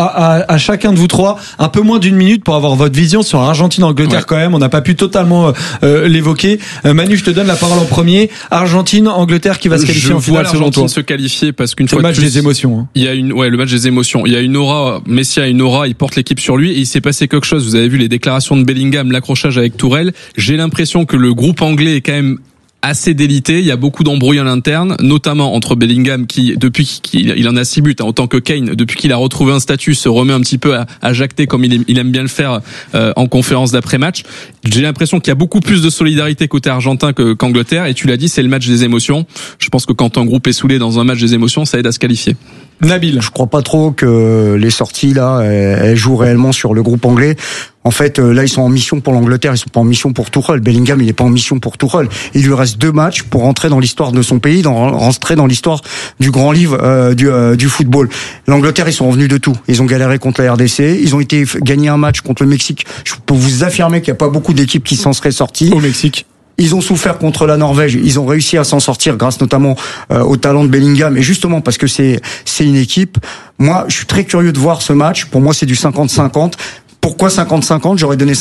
à chacun de vous trois un peu moins d'une minute pour avoir votre vision sur Argentine-Angleterre quand même. On n'a pas pu totalement l'évoquer. Manu, je te donne la parole en premier. Argentine-Angleterre qui va se qualifier en finale selon toi. Se qualifier parce qu'une fois le match des émotions. Hein. Il y a le match des émotions. Il y a une aura. Messi a une aura. Il porte l'équipe sur lui et il s'est passé quelque chose. Vous avez vu les déclarations de Bellingham, l'accrochage avec Tourelle. J'ai l'impression que le groupe anglais est quand même assez délité, il y a beaucoup d'embrouilles à l'interne, notamment entre Bellingham qui, depuis qu'il en a 6 buts, autant que Kane, depuis qu'il a retrouvé un statut, se remet un petit peu à jacter comme il aime bien le faire en conférence d'après-match. J'ai l'impression qu'il y a beaucoup plus de solidarité côté argentin qu'Angleterre, et tu l'as dit, c'est le match des émotions. Je pense que quand un groupe est saoulé dans un match des émotions, ça aide à se qualifier. Nabil. Je crois pas trop que les sorties là, elles jouent réellement sur le groupe anglais. En fait, là, ils sont en mission pour l'Angleterre, ils sont pas en mission pour Tuchel. Bellingham, il est pas en mission pour Tuchel. Il lui reste 2 matchs pour rentrer dans l'histoire de son pays, rentrer dans l'histoire du grand livre du football. L'Angleterre, ils sont revenus de tout. Ils ont galéré contre la RDC, ils ont été gagner un match contre le Mexique. Je peux vous affirmer qu'il y a pas beaucoup d'équipes qui s'en seraient sorties. Au Mexique. Ils ont souffert contre la Norvège. Ils ont réussi à s'en sortir grâce notamment au talent de Bellingham. Et justement parce que c'est une équipe. Moi, je suis très curieux de voir ce match. Pour moi, c'est du 50-50. Pourquoi 50-50? J'aurais donné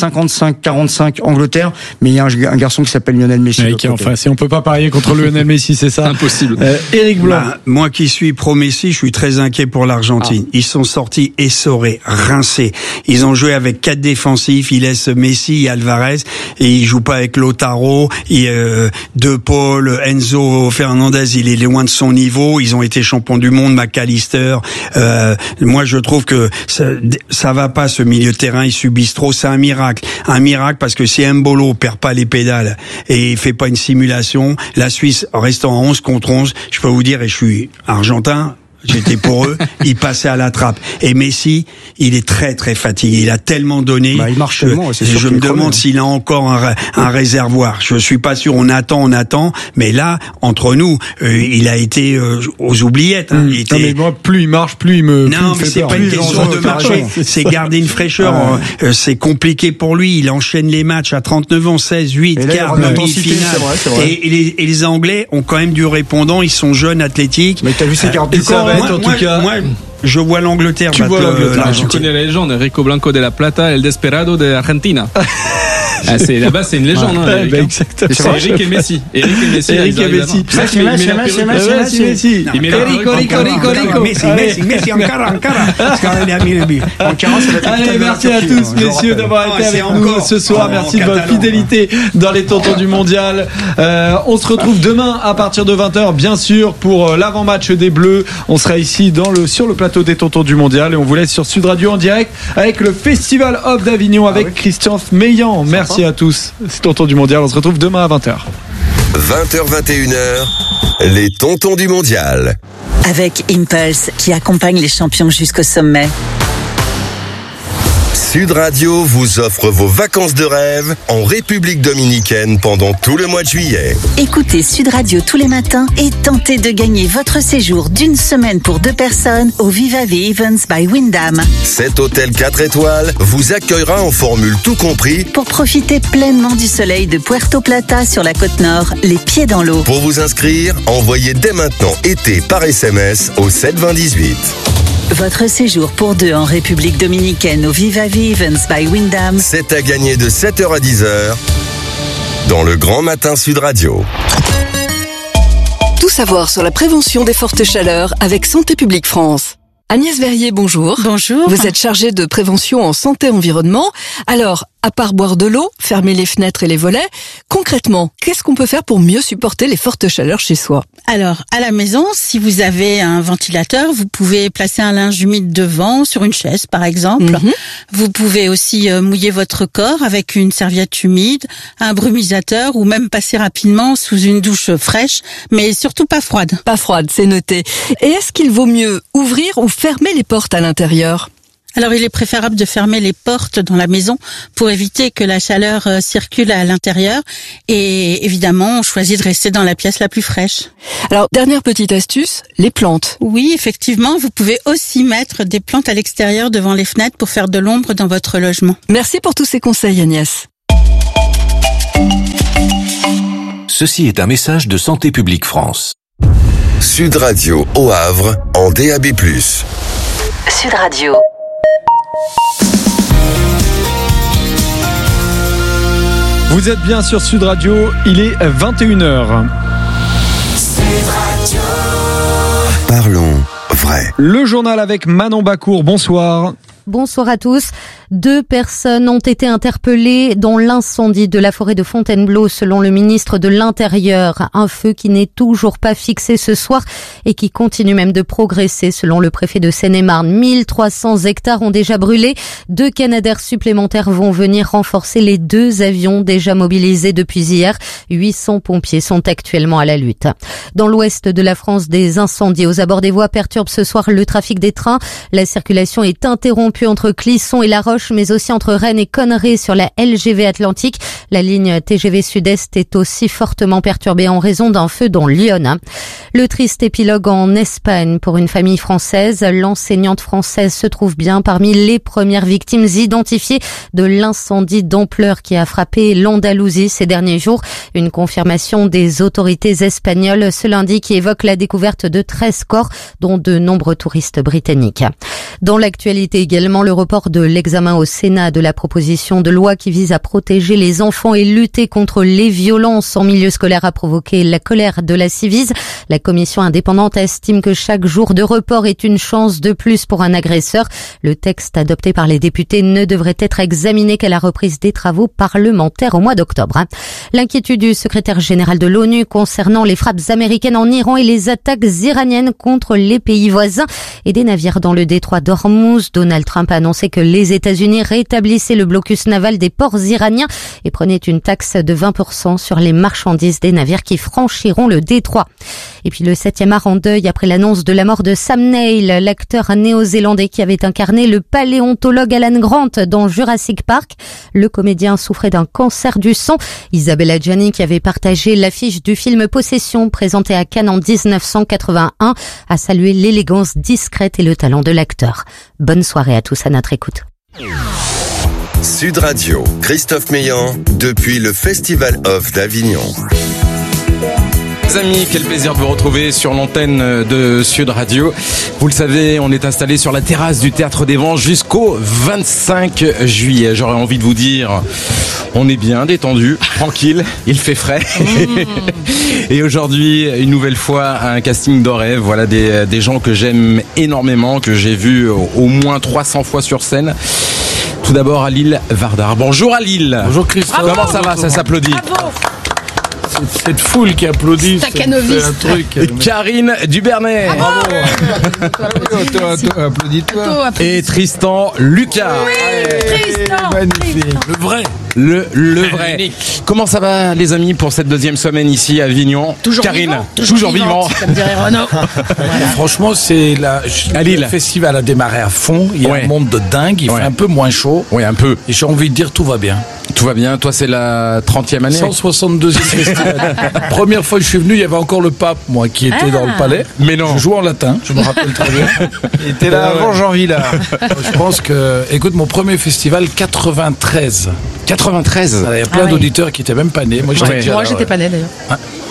55-45 Angleterre, mais il y a un garçon qui s'appelle Lionel Messi. Qui est en face. Et on peut pas parier contre Lionel Messi, c'est ça? Impossible. Eric Blanc. Moi qui suis pro-Messi, je suis très inquiet pour l'Argentine. Ils sont sortis essorés, rincés. Ils ont joué avec 4 défensifs. Ils laissent Messi et Alvarez et ils jouent pas avec Lautaro. De Paul, Enzo Fernandez, il est loin de son niveau. Ils ont été champions du monde, McAllister. Moi, je trouve que ça va pas ce milieu de terrain. Ils subissent trop, c'est un miracle parce que si Mbolo perd pas les pédales et fait pas une simulation, la Suisse restant en 11 contre 11, je peux vous dire, et je suis argentin, j'étais pour eux, il passait à la trappe. Et Messi, il est très très fatigué. Il a tellement donné. Il marche tellement. Je me demande s'il a encore un réservoir. Je suis pas sûr. On attend. Mais là, entre nous, il a été aux oubliettes. Hein. Non mais moi, plus il marche, plus il me. Non, mais c'est pas une question de marcher. C'est garder une fraîcheur. C'est compliqué pour lui. Il enchaîne les matchs à 39 ans, 16, 8, quart, demi-finale. Et les Anglais ont quand même du répondant. Ils sont jeunes, athlétiques. Mais t'as vu ces cartes du corps? Moi, je vois l'Angleterre. Tu vois l'Angleterre. Tu connais la légende, Rico Blanco de la Plata, El Desperado de Argentina. Là-bas, c'est une légende. Exactement. C'est Eric et Messi. Eric et Messi. Messi, Ankara. Allez, merci à tous, messieurs, d'avoir été avec nous ce soir. Merci de votre fidélité dans les Tontons du Mondial. On se retrouve demain à partir de 20h, bien sûr, pour l'avant-match des Bleus. On sera ici sur le plateau des Tontons du Mondial et on vous laisse sur Sud Radio en direct avec le Festival of d'Avignon avec Christian Meillan. Merci à tous. C'est Tontons du Mondial. On se retrouve demain à 20h. 20h-21h, les Tontons du Mondial. Avec Impulse, qui accompagne les champions jusqu'au sommet. Sud Radio vous offre vos vacances de rêve en République Dominicaine pendant tout le mois de juillet. Écoutez Sud Radio tous les matins et tentez de gagner votre séjour d'1 semaine pour 2 personnes au Viva the Events by Wyndham. Cet hôtel 4 étoiles vous accueillera en formule tout compris pour profiter pleinement du soleil de Puerto Plata sur la côte nord, les pieds dans l'eau. Pour vous inscrire, envoyez dès maintenant été par SMS au 7 20 18. Votre séjour pour 2 en République Dominicaine au Viva Events by Wyndham. C'est à gagner de 7h à 10h dans le Grand Matin Sud Radio. Tout savoir sur la prévention des fortes chaleurs avec Santé publique France. Agnès Verrier, bonjour. Bonjour. Vous êtes chargée de prévention en santé-environnement. Alors, à part boire de l'eau, fermer les fenêtres et les volets, concrètement, qu'est-ce qu'on peut faire pour mieux supporter les fortes chaleurs chez soi ? Alors, à la maison, si vous avez un ventilateur, vous pouvez placer un linge humide devant, sur une chaise par exemple. Vous pouvez aussi mouiller votre corps avec une serviette humide, un brumisateur ou même passer rapidement sous une douche fraîche, mais surtout pas froide. Pas froide, c'est noté. Et est-ce qu'il vaut mieux ouvrir ou fermer les portes à l'intérieur ? Alors, il est préférable de fermer les portes dans la maison pour éviter que la chaleur circule à l'intérieur. Et évidemment, on choisit de rester dans la pièce la plus fraîche. Alors, dernière petite astuce, les plantes. Oui, effectivement, vous pouvez aussi mettre des plantes à l'extérieur devant les fenêtres pour faire de l'ombre dans votre logement. Merci pour tous ces conseils, Agnès. Ceci est un message de Santé publique France. Sud Radio au Havre en DAB+. Sud Radio. Vous êtes bien sur Sud Radio, il est 21h. Parlons vrai. Le journal avec Manon Bacour, bonsoir. Bonsoir à tous. 2 personnes ont été interpellées dans l'incendie de la forêt de Fontainebleau, selon le ministre de l'Intérieur. Un feu qui n'est toujours pas fixé ce soir et qui continue même de progresser, selon le préfet de Seine-et-Marne. 1300 hectares ont déjà brûlé. 2 Canadair supplémentaires vont venir renforcer les 2 avions déjà mobilisés depuis hier. 800 pompiers sont actuellement à la lutte. Dans l'ouest de la France, des incendies aux abords des voies perturbent ce soir le trafic des trains. La circulation est interrompue entre Clisson et La Roche, mais aussi entre Rennes et Connery sur la LGV Atlantique. La ligne TGV Sud-Est est aussi fortement perturbée en raison d'un feu dans Lyon. Le triste épilogue en Espagne pour une famille française. L'enseignante française se trouve bien parmi les premières victimes identifiées de l'incendie d'ampleur qui a frappé l'Andalousie ces derniers jours. Une confirmation des autorités espagnoles ce lundi qui évoque la découverte de 13 corps, dont de nombreux touristes britanniques. Dans l'actualité également, le report de l'examen au Sénat de la proposition de loi qui vise à protéger les enfants et lutter contre les violences en milieu scolaire a provoqué la colère de la Civise. La commission indépendante estime que chaque jour de report est une chance de plus pour un agresseur. Le texte adopté par les députés ne devrait être examiné qu'à la reprise des travaux parlementaires au mois d'octobre. L'inquiétude du secrétaire général de l'ONU concernant les frappes américaines en Iran et les attaques iraniennes contre les pays voisins et des navires dans le détroit d'Ormuz. Donald Trump a annoncé que les États-Unis rétablissaient le blocus naval des ports iraniens et prenaient une taxe de 20% sur les marchandises des navires qui franchiront le détroit. Et puis le 7e art en deuil après l'annonce de la mort de Sam Neill, l'acteur néo-zélandais qui avait incarné le paléontologue Alan Grant dans Jurassic Park. Le comédien souffrait d'un cancer du sang. Isabelle Adjani, qui avait partagé l'affiche du film Possession, présenté à Cannes en 1981, a salué l'élégance discrète et le talent de l'acteur. Bonne soirée à tous à notre écoute. Sud Radio, Christophe Meillan, depuis le Festival Off d'Avignon. Les amis, quel plaisir de vous retrouver sur l'antenne de Sud Radio. Vous le savez, on est installé sur la terrasse du Théâtre des Vents jusqu'au 25 juillet. J'aurais envie de vous dire, on est bien détendu, tranquille, il fait frais. Et aujourd'hui, une nouvelle fois, un casting de rêve. Voilà des gens que j'aime énormément, que j'ai vus au moins 300 fois sur scène. Tout d'abord, Alil Vardar. Bonjour Alil. Bonjour Christophe. Comment ça va ? Ça s'applaudit. Bravo. Cette foule qui applaudit, c'est un truc. Karine Dubernay. Applaudis-toi. Et Tristan Lucas. Tristan. Magnifique. Le vrai. Le vrai. Comment ça va les amis pour cette deuxième semaine ici à Avignon ? Toujours Karine, vivant. toujours vivant. Comme dirait Renaud. Franchement, le festival a démarré à fond. Il y a un monde de dingue. Il fait un peu moins chaud. Oui, un peu. Et j'ai envie de dire tout va bien. Tout va bien. Toi, c'est la 30e année. 162e festival. Première fois que je suis venu, il y avait encore le pape, moi, qui était dans le palais. Mais non. Je jouais en latin, je me rappelle très bien. Il était là avant Jean Villard. Je pense que, écoute, mon premier festival, 93. 93. Il y a plein d'auditeurs qui étaient même pas nés. Moi, j'étais pas né d'ailleurs.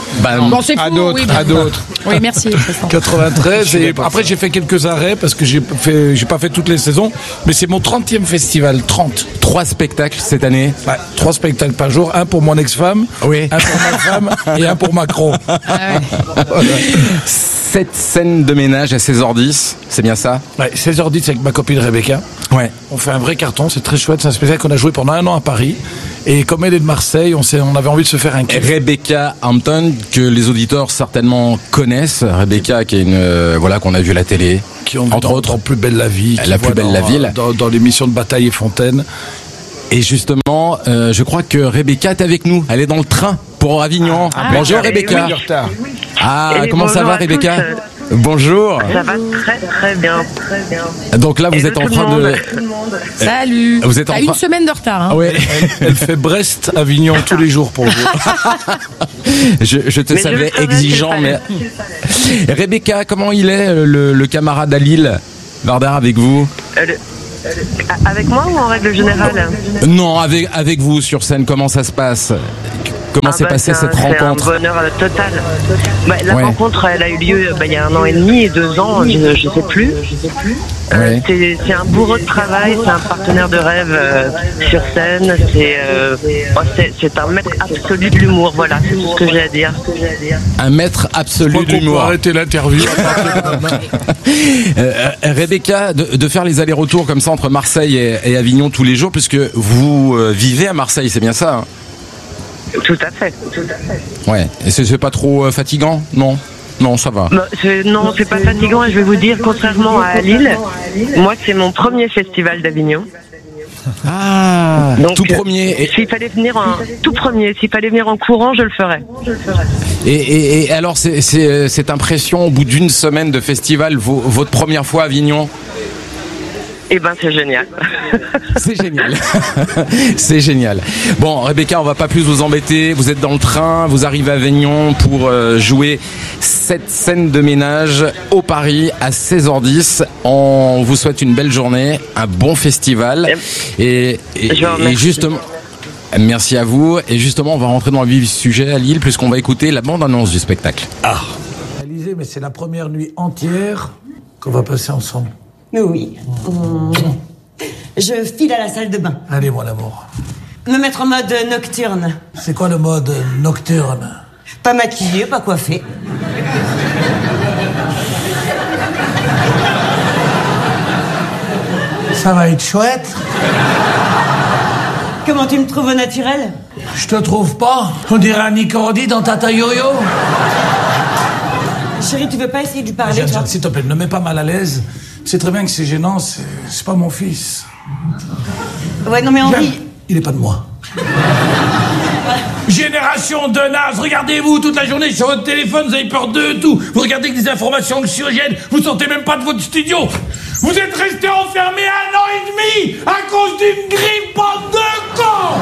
Bon, c'est fou, oui, à d'autres. Oui, merci. 93 et après j'ai fait quelques arrêts parce que j'ai pas fait toutes les saisons, mais c'est mon 30e festival, 30. 3 spectacles cette année. Ouais, 3 spectacles par jour, un pour mon ex-femme, un pour ma femme et un pour Macron. Voilà. 7 scènes de ménage à 16h10, c'est bien ça? Ouais, 16h10 avec ma copine Rebecca. Ouais. On fait un vrai carton, c'est très chouette, c'est un spectacle qu'on a joué pendant 1 an à Paris. Et comme elle est de Marseille, on avait envie de se faire un kiff. Rebecca Hampton, que les auditeurs certainement connaissent. Rebecca, qui est qu'on a vu à la télé. Qui ont entre autres dans Plus belle la vie. La plus belle la ville. Dans l'émission de Bataille et Fontaine. Et justement, je crois que Rebecca est avec nous. Elle est dans le train pour Avignon. Bonjour Rebecca. Comment ça va Rebecca? Bonjour. Ça va très bien. Donc là, vous êtes en train de... Salut. Vous êtes en train... une semaine de retard. Hein. Oui. Elle fait Brest-Avignon tous les jours pour vous. Je te savais exigeant, mais... Rebecca, comment il est, le camarade à Lille, Vardar, avec vous? Avec moi ou en règle générale? Non, avec vous sur scène, comment ça se passe? Comment s'est passée cette rencontre? C'est un bonheur total. La rencontre, elle a eu lieu il y a 1 an et demi et 2 ans, je sais plus. C'est un bourreau de travail, c'est un partenaire de rêve sur scène. C'est un maître absolu de l'humour. Voilà, c'est tout ce que j'ai à dire. Un maître absolu de l'humour. On peut arrêter l'interview. Rebecca, de faire les allers-retours comme ça entre Marseille et Avignon tous les jours, puisque vous vivez à Marseille, c'est bien ça, hein? Tout à fait. Ouais. Et c'est pas trop fatigant? Non, ça va. Non, c'est pas fatigant et je vais vous dire, contrairement à Lille, moi c'est mon premier festival d'Avignon. Ah, donc, tout premier. S'il fallait venir en courant, je le ferais. Et alors, cette impression au bout d'une semaine de festival, votre première fois à Avignon? Eh ben, c'est génial. C'est génial. C'est génial. Bon, Rebecca, on va pas plus vous embêter. Vous êtes dans le train, vous arrivez à Avignon pour jouer 7 scènes de ménage au Paris à 16h10. On vous souhaite une belle journée, un bon festival. Et justement... Merci à vous. Et justement, on va rentrer dans le vif du sujet à Lille, puisqu'on va écouter la bande-annonce du spectacle. Mais c'est la première nuit entière qu'on va passer ensemble. Oui. Je file à la salle de bain. Allez, mon amour. Me mettre en mode nocturne. C'est quoi le mode nocturne? Pas maquillée, pas coiffée. Ça va être chouette. Comment tu me trouves au naturel? Je te trouve pas. On dirait un Nicordi dans Tata Yo-Yo. Chérie, tu veux pas essayer de lui parler, toi? S'il te plaît, ne me mets pas mal à l'aise. C'est très bien que c'est gênant, c'est pas mon fils. Ouais, non mais Henri... Il est pas de moi. Génération de nazes, regardez-vous toute la journée sur votre téléphone, vous avez peur de tout. Vous regardez que des informations anxiogènes, vous sortez même pas de votre studio. Vous êtes restés enfermés 1 an et demi à cause d'une grippe en 2 cons.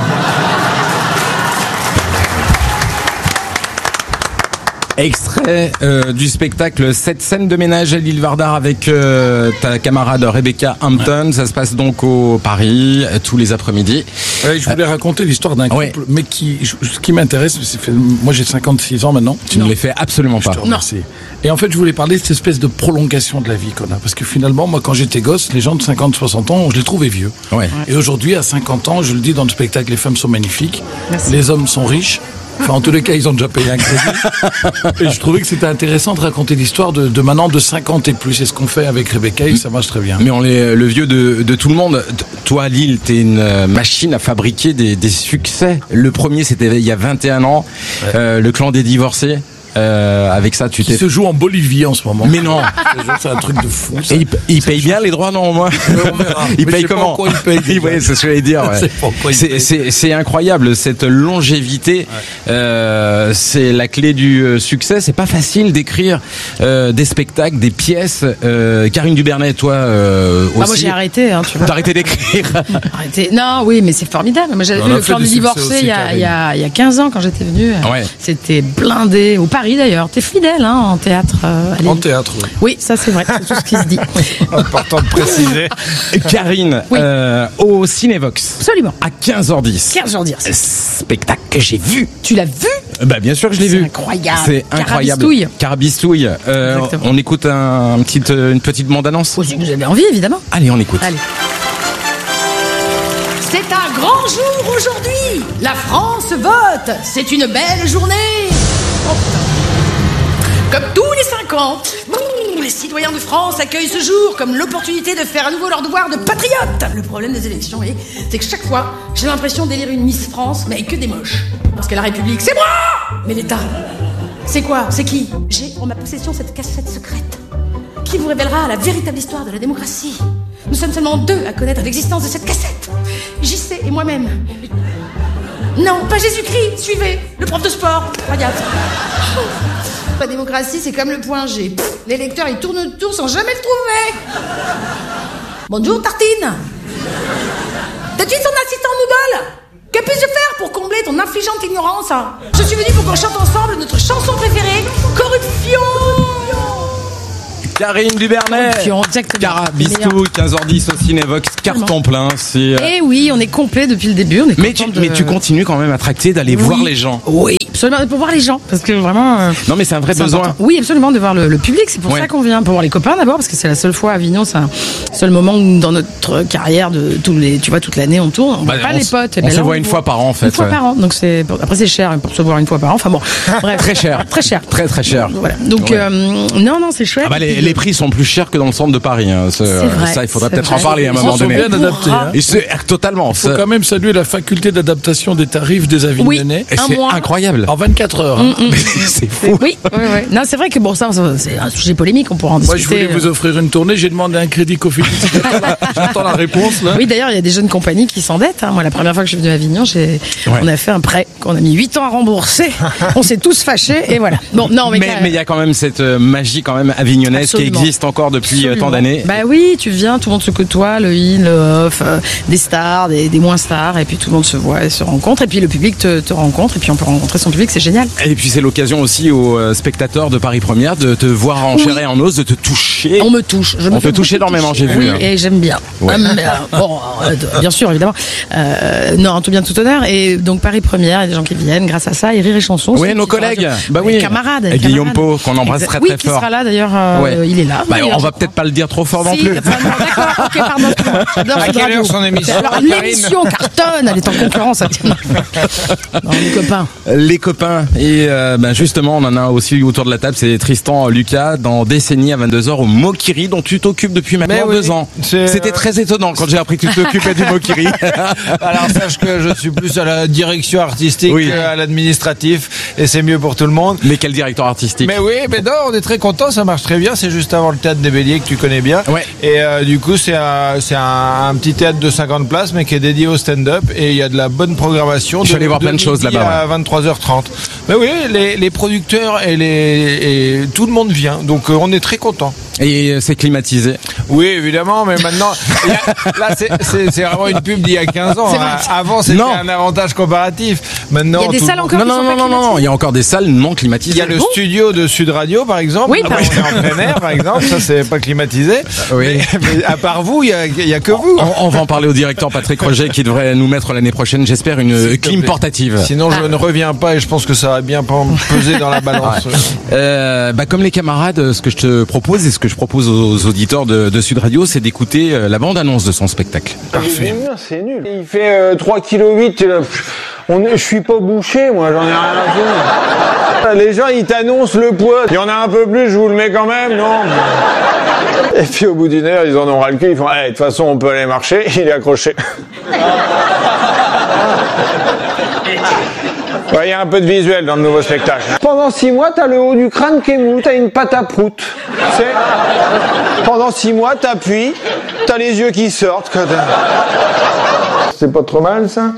Extrait du spectacle 7 scènes de ménage à Lille Vardar avec ta camarade Rebecca Hampton. Ça se passe donc au Paris tous les après-midi. Je voulais raconter l'histoire d'un couple, mais ce qui m'intéresse, moi j'ai 56 ans maintenant. Tu ne les fais absolument pas. Non. Et en fait, je voulais parler de cette espèce de prolongation de la vie qu'on a. Parce que finalement, moi quand j'étais gosse, les gens de 50-60 ans, je les trouvais vieux. Ouais. Et aujourd'hui, à 50 ans, je le dis dans le spectacle, les femmes sont magnifiques, les hommes sont riches. Enfin, en tous les cas, ils ont déjà payé un crédit. Et je trouvais que c'était intéressant de raconter l'histoire de maintenant de 50 et plus. C'est ce qu'on fait avec Rebecca et ça marche très bien. Mais on est le vieux de tout le monde. Toi, Lille, t'es une machine à fabriquer des succès. Le premier, c'était il y a 21 ans. Le clan des divorcés. Avec ça, tu se joue en Bolivie en ce moment. Mais non, c'est un truc de fou. Ça. Et il paye bien les droits, non, moi. Il paye comment? Il paye. Ouais, c'est ce que je vais dire. Ouais. C'est incroyable cette longévité. Ouais. C'est la clé du succès. C'est pas facile d'écrire des spectacles, des pièces. Karine Dubernet, toi aussi. Moi, j'ai arrêté. Hein, tu vois. T'as arrêté d'écrire. Non, oui, mais c'est formidable. Moi, j'avais vu le clan des divorcés il y a 15 ans quand j'étais venue. Ouais. C'était blindé au Paris. D'ailleurs, t'es fidèle en théâtre. En théâtre, oui. Oui, ça c'est vrai, c'est tout ce qui se dit. Important de préciser. Karine, oui. Au Cinévox. Absolument. À 15h10. 15h10. Spectacle que j'ai vu. Tu l'as vu? Bah bien sûr que je l'ai vu. Incroyable. C'est incroyable. Carabistouille. On écoute une petite bande-annonce. Si vous avez envie, évidemment. Allez, on écoute. Allez. C'est un grand jour aujourd'hui. La France vote. C'est une belle journée. Oh, comme tous les 5 ans, les citoyens de France accueillent ce jour comme l'opportunité de faire à nouveau leur devoir de patriotes. Le problème des élections, c'est que chaque fois, j'ai l'impression d'élire une Miss France, mais avec que des moches. Parce que la République, c'est moi. Mais l'État, c'est quoi? C'est qui? J'ai en ma possession cette cassette secrète qui vous révélera la véritable histoire de la démocratie. Nous sommes seulement 2 à connaître l'existence de cette cassette. JC et moi-même. Non, pas Jésus-Christ, suivez, le prof de sport. Regarde. La démocratie, c'est comme le point G. Les lecteurs, ils tournent autour sans jamais le trouver. Bonjour, Tartine. T'as-tu son assistant Noodle? Que puis-je faire pour combler ton affligeante ignorance? Je suis venu pour qu'on chante ensemble notre chanson préférée, Corruption. Karine Dubernet, Carabistou, 15h10 au Cinévox, carton plein. Eh oui, on est complet depuis le début. On est mais tu continues quand même à tracter d'aller voir les gens. Oui, absolument, pour voir les gens, parce que vraiment. Non, mais c'est un vrai besoin. Important. Oui, absolument, de voir le public. C'est pour ça qu'on vient, pour voir les copains d'abord, parce que c'est la seule fois à Avignon, c'est un seul moment où dans notre carrière de toute l'année on tourne. On voit pas les potes. On se voit une fois par an en fait. Une fois par an, donc après c'est cher pour se voir une fois par an. Enfin bon, bref. Très cher. Très cher. Très très cher. Voilà. Donc non, c'est chouette. Ah bah les prix sont plus chers que dans le centre de Paris. Hein. C'est vrai, ça, il faudrait peut-être en parler à un moment donné. Ils sont bien adaptés. Hein. Et c'est totalement. Il faut quand même saluer la faculté d'adaptation des tarifs des Avignonnais. Oui, c'est incroyable. En 24 heures. Hein. C'est fou. Oui. Non, c'est vrai que bon, ça, c'est un sujet polémique, on pourra en discuter. Moi, je voulais vous offrir une tournée. J'ai demandé un crédit Cofidis. J'attends la réponse. Là. Oui, d'ailleurs, il y a des jeunes compagnies qui s'endettent. Hein. Moi, la première fois que je suis venue à Avignon, on a fait un prêt qu'on a mis 8 ans à rembourser. On s'est tous fâchés et voilà. Bon, non, mais il y a quand même cette magie quand même avignonnaise qui existe encore depuis tant d'années. Bah oui, tu viens, tout le monde se côtoie, le in, le off, des stars, des moins stars, et puis tout le monde se voit et se rencontre, et puis le public te rencontre, et puis on peut rencontrer son public, c'est génial. Et puis c'est l'occasion aussi aux spectateurs de Paris Première de te voir en chair et en os, de te toucher. On me touche. On te touche énormément, j'ai vu. Oui, et j'aime bien. Ouais. Bon, bien sûr, évidemment. Non, tout bien, tout honneur. Et donc Paris Première, il y a des gens qui viennent grâce à ça, et Rire et Chanson. Oui, nos collègues. Bah oui. Camarades. Et Guillaume Pau, qu'on embrasse très oui, très fort. Oui, qui sera là d'ailleurs. Il est là. Bah, on va peut-être pas le dire trop fort non plus. D'accord, ok, pardon. J'adore cette radio. Son émission. Alors, l'émission cartonne, elle est en concurrence. Non, les copains. Et justement, on en a aussi autour de la table, c'est Tristan Lucas dans Décennie à 22h au Mokiri, dont tu t'occupes depuis maintenant 2 ans. C'était très étonnant quand j'ai appris que tu t'occupais du Mokiri. Alors sache que je suis plus à la direction artistique qu'à l'administratif, et c'est mieux pour tout le monde. Mais quel directeur artistique? Mais oui, mais non, on est très content, ça marche très bien. C'est juste avant le théâtre des Béliers que tu connais bien. Ouais. Et du coup, c'est un petit théâtre de 50 places, mais qui est dédié au stand-up, et il y a de la bonne programmation. Je suis allé voir plein de choses là-bas. À 23h30. Mais oui, les producteurs et tout le monde vient, donc on est très content. Et c'est climatisé. Oui, évidemment, mais maintenant, là, c'est vraiment une pub d'il y a 15 ans. Avant, c'était un avantage comparatif. Maintenant, il y a des salles encore qui sont pas climatisées. Non, il y a encore des salles non climatisées. Il y a le studio de Sud Radio, par exemple. Oui, on est en plein air, par exemple. Ça, c'est pas climatisé. Oui. Mais à part vous, il y a que vous. On va en parler au directeur Patrick Roger qui devrait nous mettre l'année prochaine, j'espère, une clim portative. Sinon, je ne reviens pas et je pense que ça va bien peser dans la balance. Comme les camarades, ce que je te propose et ce que je propose aux auditeurs de Sud Radio, c'est d'écouter la bande-annonce de son spectacle. Parfait. C'est nul. Il fait 3,8 kg. Je suis pas bouché, moi, j'en ai rien à foutre. Les gens, ils t'annoncent le poids. Il y en a un peu plus, je vous le mets quand même, non? Et puis au bout d'une heure, ils en ont ras le cul. Ils font, de toute façon, on peut aller marcher. Il est accroché. Il y a un peu de visuel dans le nouveau spectacle. Pendant 6 mois, t'as le haut du crâne qui est mou, t'as une patte à prout. Pendant 6 mois, t'appuies, t'as les yeux qui sortent. C'est pas trop mal, ça.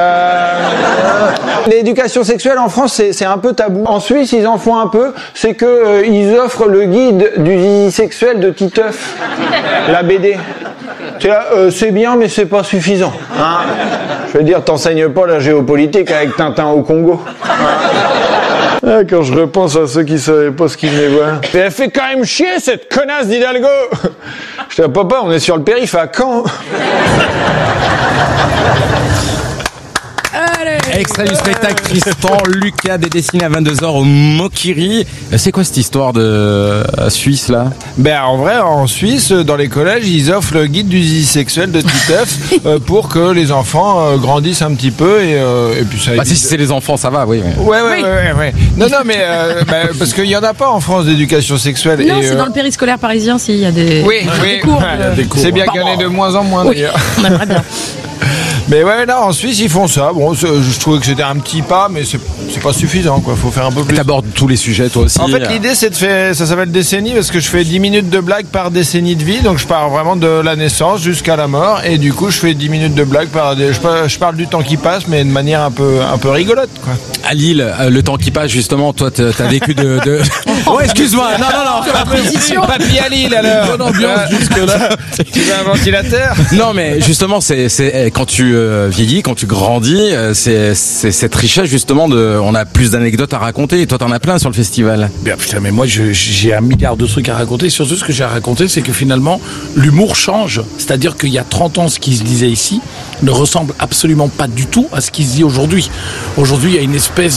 L'éducation sexuelle en France, c'est un peu tabou. En Suisse, ils en font un peu. C'est que ils offrent le guide du zizi sexuel de Titeuf, la BD. C'est bien, mais c'est pas suffisant. Hein, je veux dire, t'enseignes pas la géopolitique avec Tintin au Congo. Quand je repense à ceux qui savaient pas ce qu'ils venaient voir. Mais elle fait quand même chier, cette connasse d'Hidalgo. Je dis, papa, on est sur le périph' à Caen. Allez. Extrait du spectacle Tristan Lucas, destiné à 22h au Mokiri. C'est quoi cette histoire de Suisse là? Ben en vrai, en Suisse, dans les collèges, ils offrent le guide du zizi sexuel de Titeuf pour que les enfants grandissent un petit peu et puis ça. Bah, si c'est les enfants, ça va, oui. Ouais. Non, mais parce qu'il y en a pas en France d'éducation sexuelle. Non, c'est dans le périscolaire parisien, s'il y a des. Oui. cours. C'est bien qu'il y en ait de moins en moins d'ailleurs. On aimerait bien. Mais ouais, là, en Suisse, ils font ça. Bon, je trouvais que c'était un petit pas, mais c'est pas suffisant, quoi. Faut faire un peu plus. T'abordes tous les sujets, toi aussi. En fait, l'idée, c'est de faire, ça s'appelle décennie, parce que je fais 10 minutes de blague par décennie de vie. Donc, je pars vraiment de la naissance jusqu'à la mort. Et du coup, je fais 10 minutes de blague je parle du temps qui passe, mais de manière un peu rigolote, quoi. À Lille, le temps qui passe, justement, toi, t'as vécu de... Oh, excuse-moi. Non. Papy à Lille, alors. Bonne ambiance jusque-là. Tu veux un ventilateur? Non, mais justement, c'est quand tu vieillis, quand tu grandis, c'est cette richesse, justement, on a plus d'anecdotes à raconter. Et toi, t'en as plein sur le festival. Bien, putain, mais moi, j'ai 1 milliard de trucs à raconter. Surtout, ce que j'ai à raconter, c'est que finalement, l'humour change. C'est-à-dire qu'il y a 30 ans, ce qui se disait ici ne ressemble absolument pas du tout à ce qui se dit aujourd'hui. Aujourd'hui, il y a une espèce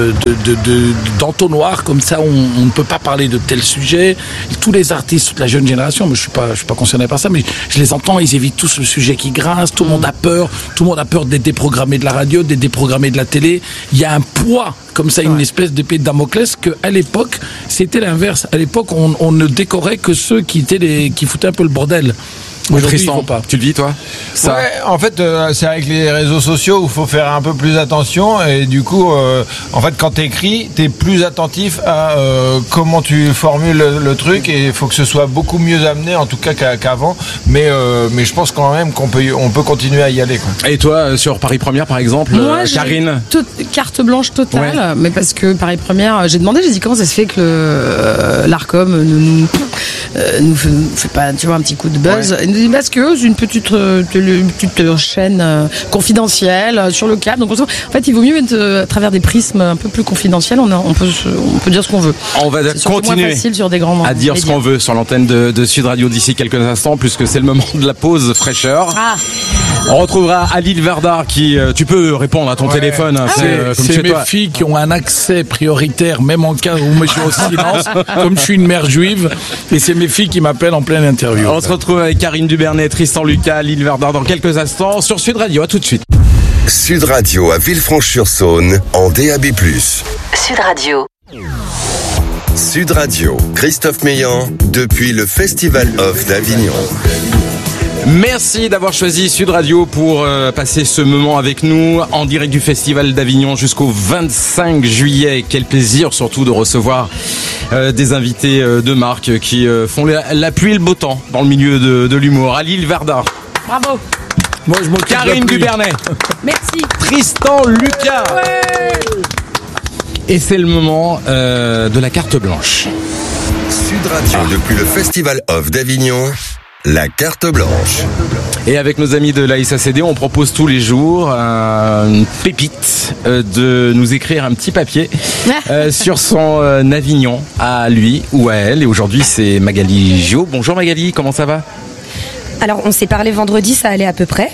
d'entonnoir comme ça, on ne peut pas parler de tel sujet. Et tous les artistes, toute la jeune génération, mais je suis pas concerné par ça, mais je les entends, ils évitent tous le sujet qui grince, tout le monde a peur d'être déprogrammé de la radio, d'être déprogrammé de la télé. Il y a un poids comme ça, une espèce d'épée de Damoclès, qu'à l'époque, c'était l'inverse. À l'époque, on ne décorait que ceux qui foutaient un peu le bordel. Tristan, tu le vis, toi? Ça. Ouais, en fait, c'est avec les réseaux sociaux où il faut faire un peu plus attention. Et du coup, en fait, quand t'écris, t'es plus attentif à comment tu formules le truc. Et il faut que ce soit beaucoup mieux amené, en tout cas qu'avant. Mais je pense quand même qu'on peut continuer à y aller, quoi. Et toi, sur Paris Première, par exemple, moi, Karine? Carte blanche totale. Mais parce que Paris Première, j'ai dit comment ça se fait que l'Arcom nous fait pas, tu vois, un petit coup de buzz. Ouais. Parce que c'est une petite chaîne confidentielle sur le câble. Donc en fait, il vaut mieux être à travers des prismes un peu plus confidentiels. On peut dire ce qu'on veut. On va continuer sur des grands à dire médias. Ce qu'on veut sur l'antenne de Sud Radio d'ici quelques instants, puisque c'est le moment de la pause fraîcheur. On retrouvera Alil Verdar qui, tu peux répondre à ton téléphone. C'est mes filles qui ont un accès prioritaire, même en cas où je suis au silence, comme je suis une mère juive, et c'est mes filles qui m'appellent en pleine interview. On se retrouve avec Karine Dubernet, Tristan Lucas, Alil Verdar dans quelques instants sur Sud Radio. À tout de suite. Sud Radio à Villefranche-sur-Saône en DAB+. Sud Radio. Sud Radio, Christophe Meillan, depuis le Festival Off d'Avignon. Merci d'avoir choisi Sud Radio pour passer ce moment avec nous en direct du Festival d'Avignon jusqu'au 25 juillet. Quel plaisir surtout de recevoir des invités de marque qui font la pluie et le beau temps dans le milieu de l'humour. Alil Verdar. Bravo. Moi, je m'occupe Karine Dubernet. Merci. Tristan Lucas. Ouais. Et c'est le moment de la carte blanche. Sud Radio depuis le Festival Off d'Avignon. La carte blanche. Et avec nos amis de la SACD, on propose tous les jours une pépite de nous écrire un petit papier sur son Avignon à lui ou à elle. Et aujourd'hui, c'est Magali Gio. Bonjour Magali, comment ça va? Alors, on s'est parlé vendredi, ça allait à peu près.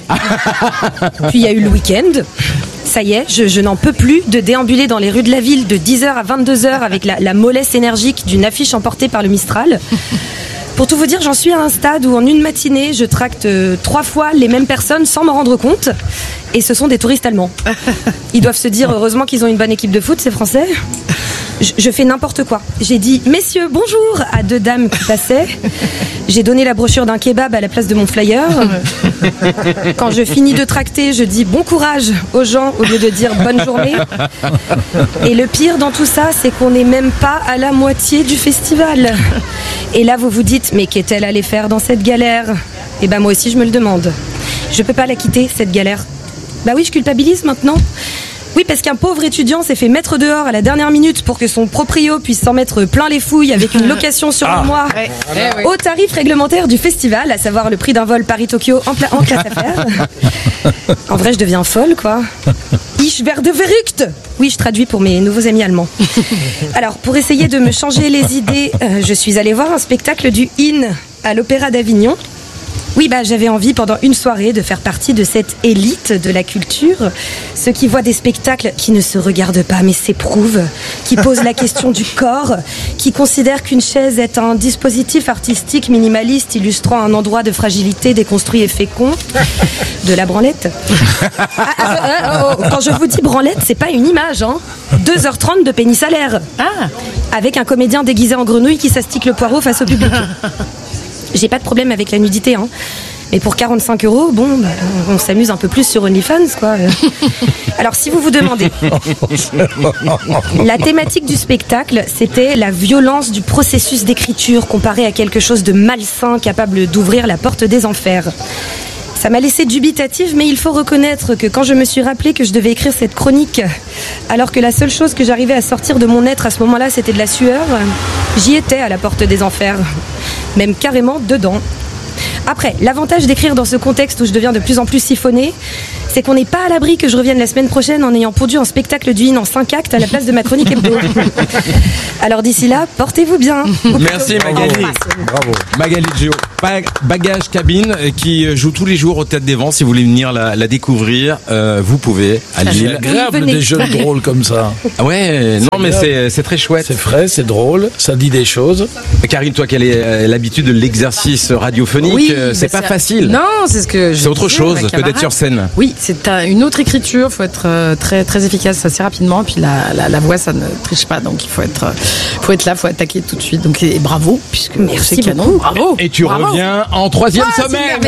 Puis il y a eu le week-end. Ça y est, je n'en peux plus de déambuler dans les rues de la ville de 10h à 22h avec la mollesse énergique d'une affiche emportée par le Mistral. Pour tout vous dire, j'en suis à un stade où en une matinée, je tracte 3 fois les mêmes personnes sans m'en rendre compte. Et ce sont des touristes allemands. Ils doivent se dire heureusement qu'ils ont une bonne équipe de foot, ces Français. Je fais n'importe quoi. J'ai dit « Messieurs, bonjour » à 2 dames qui passaient. J'ai donné la brochure d'un kebab à la place de mon flyer. Quand je finis de tracter, je dis « Bon courage » aux gens au lieu de dire « Bonne journée ». Et le pire dans tout ça, c'est qu'on n'est même pas à la moitié du festival. Et là, vous vous dites « Mais qu'est-elle allée faire dans cette galère ?» Et ben moi aussi, je me le demande. Je peux pas la quitter, cette galère. Bah oui, je culpabilise maintenant. Oui, parce qu'un pauvre étudiant s'est fait mettre dehors à la dernière minute pour que son proprio puisse s'en mettre plein les fouilles avec une location sur un mois au tarif réglementaire du festival, à savoir le prix d'un vol Paris-Tokyo en classe affaires. En vrai, je deviens folle, quoi. Ich werde verrückt. Oui, je traduis pour mes nouveaux amis allemands. Alors, pour essayer de me changer les idées, je suis allée voir un spectacle du IN à l'Opéra d'Avignon. Oui, j'avais envie pendant une soirée de faire partie de cette élite de la culture, ceux qui voient des spectacles qui ne se regardent pas mais s'éprouvent, qui posent la question du corps, qui considèrent qu'une chaise est un dispositif artistique minimaliste illustrant un endroit de fragilité déconstruit et fécond, de la branlette. Quand je vous dis branlette, c'est pas une image, hein. 2h30 de pénis à l'air. Avec un comédien déguisé en grenouille qui s'astique le poireau face au public. J'ai pas de problème avec la nudité, hein. Mais pour 45 €, on s'amuse un peu plus sur OnlyFans, quoi. Alors, si vous vous demandez, la thématique du spectacle, c'était la violence du processus d'écriture comparée à quelque chose de malsain capable d'ouvrir la porte des enfers. Ça m'a laissé dubitative, mais il faut reconnaître que quand je me suis rappelé que je devais écrire cette chronique, alors que la seule chose que j'arrivais à sortir de mon être à ce moment-là, c'était de la sueur, j'y étais à la porte des enfers, même carrément dedans. Après, l'avantage d'écrire dans ce contexte où je deviens de plus en plus siphonnée, c'est qu'on n'est pas à l'abri que je revienne la semaine prochaine en ayant pondu un spectacle du In en 5 actes à la place de ma chronique hebdo. Alors d'ici là, portez-vous bien. Merci Magali. Bravo. Magali Gio. Bagage Cabine qui joue tous les jours au Théâtre des Vents. Si vous voulez venir la découvrir, vous pouvez à Lille. C'est agréable des jeux drôles comme ça. Ouais, non mais c'est très chouette. C'est frais, c'est drôle, ça dit des choses. Karine, toi qui as l'habitude de l'exercice radiophonique, oui, c'est pas facile. Non, c'est ce que je C'est autre chose que d'être sur scène. Oui, c'est une autre écriture, il faut être très très efficace assez rapidement, puis la voix ça ne triche pas, donc il faut être là, il faut attaquer tout de suite. Donc et bravo, puisque merci c'est canon, bravo. Et tu reviens en 3e semaine.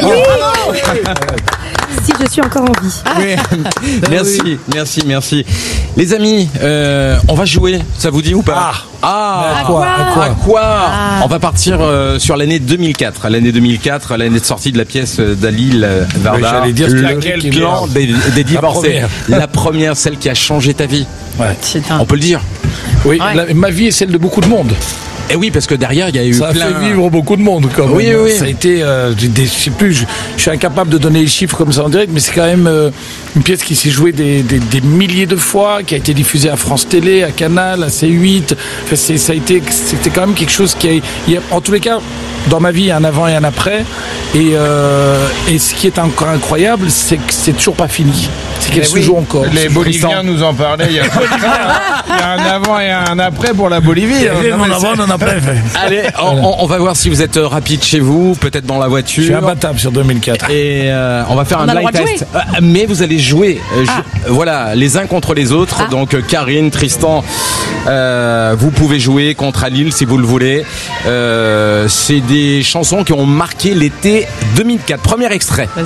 Si je suis encore en vie. Merci. Les amis, on va jouer, ça vous dit ou pas? À quoi? On va partir sur l'année 2004. L'année 2004, l'année de sortie de la pièce d'Halil Varda. J'allais dire le clan des divorcés. La première, celle qui a changé ta vie. Ouais. On peut le dire. Oui, ma vie est celle de beaucoup de monde. Et oui, parce que derrière, il y a eu ça plein... a fait vivre beaucoup de monde, quand même. Oui. Ça a été, je sais plus, je suis incapable de donner les chiffres comme ça en direct, mais c'est quand même une pièce qui s'est jouée des milliers de fois, qui a été diffusée à France Télé, à Canal, à C8. Enfin, c'était quand même quelque chose qui en tous les cas, dans ma vie, il y a un avant et un après. Et ce qui est encore incroyable, c'est que c'est toujours pas fini. C'est qu'elle se joue encore. Les Boliviens nous en parlaient. Il y a un avant et un après pour la Bolivie. Allez, on va voir si vous êtes rapide chez vous, peut-être dans la voiture. Je suis imbattable sur 2004. Et on va faire un blind test. Mais vous allez jouer, voilà, les uns contre les autres. Donc Karine, Tristan, vous pouvez jouer contre Halil si vous le voulez. C'est des chansons qui ont marqué l'été 2004. Premier extrait. Vas-y.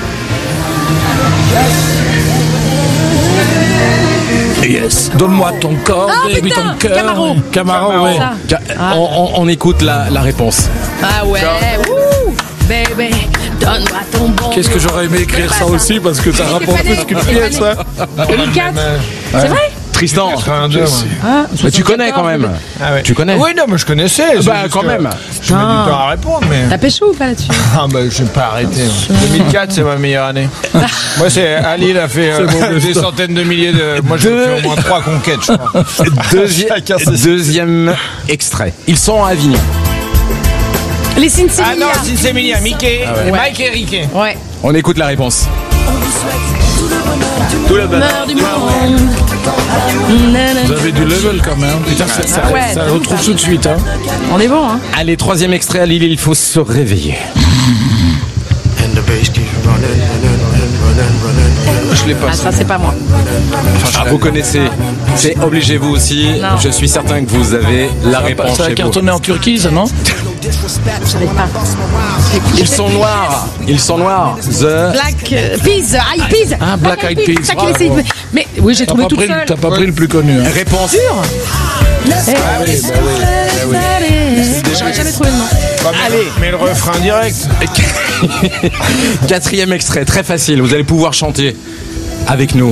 Yes. Donne-moi ton corps, baby, ton cœur. Camaro, ouais. On écoute la réponse. Ah ouais. Baby, donne-moi ton bon. Qu'est-ce que j'aurais aimé écrire ça aussi parce que ça rapporte plus qu'une pièce. 2004. C'est vrai? Tristan, 82, mais tu connais quand même. Tu connais? Oui, non, mais je connaissais. Quand même. Je mets du temps à répondre, mais. T'as pécho ou pas là-dessus? Je vais pas arrêter. 2004, c'est ma meilleure année. Moi, c'est Halil a fait des centaines de milliers de. Moi, j'ai fait au moins 3 conquêtes, je crois. Deuxième extrait. Ils sont à Avignon. Les Cincinnati. Ah non, Cincinnati, Mickey, Mike et Ricky. Ouais. On écoute la réponse. Tout le bonheur du monde. Vous avez du level quand même. Putain, ça retrouve tout de suite. Hein. On est bon, hein. Allez, 3e extrait à Lille, il faut se réveiller. Je l'ai pas. Ça, c'est pas moi. Vous connaissez. C'est obligé vous aussi. Non. Je suis certain que vous avez la réponse. Ça a cartonné en Turquie, ça, non? Je savais pas. Ils sont noirs. The Black Peas. High Peas. Ah, Black Eyed Peas. Ça qu'il essaie. Mais oui, j'ai trouvé toute seule. T'as pas pris le plus connu. Hein. réponse. J'aurais jamais trouvé le nom. Allez, mais le refrain direct. 4e extrait, très facile. Vous allez pouvoir chanter avec nous.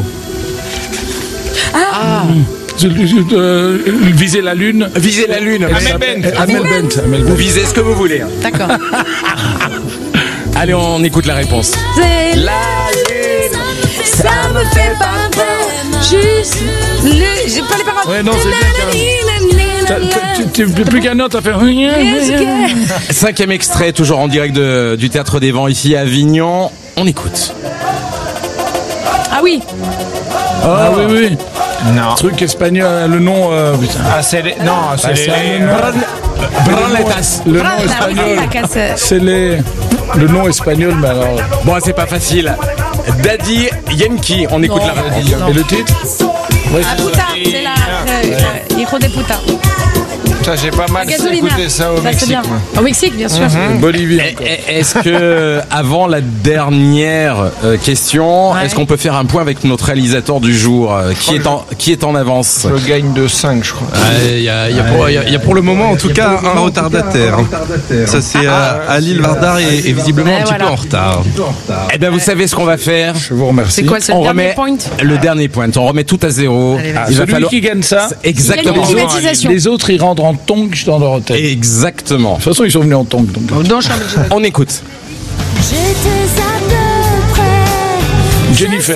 Viser la lune. Visez la lune. Amel Bent. Vous visez ce que vous voulez. D'accord. Allez, on écoute la réponse. C'est la lune. Ça me fait pas peur. Juste le. J'ai pas les paroles. Ouais, non, c'est bien. Tu plus qu'un an, t'as fait. 5e extrait, toujours en direct du Théâtre des Vents ici à Avignon. On écoute. Ah oui. Ah oui. Non. Truc espagnol, le nom. Putain. Ah, c'est les. Non, c'est les. Branletas. Le nom espagnol. C'est les. Le nom espagnol, mais alors. Bon, c'est pas facile. Daddy Yankee. On écoute la radio. Et le titre? Ah, puta, c'est la. Hijo de puta. Ça, j'ai pas mal écouté ça au Mexique. Bien. Au Mexique, bien sûr. Bolivie. Est-ce que, avant la dernière question, est-ce qu'on peut faire un point avec notre réalisateur du jour qui est en avance? Je gagne de 5, je crois. Il y a pour le moment, en tout cas, un retardataire. Ça, c'est Alil Vardar est visiblement un petit peu en retard. Eh bien, vous savez ce qu'on va faire? Je vous remercie. C'est quoi, c'est le dernier point? Le dernier point. On remet tout à zéro. Celui qui gagne ça, exactement. Les autres, ils rentrent en tongs dans leur hôtel. Exactement. De toute façon, ils sont venus en tongs. On écoute. J'étais à peu près. Jennifer.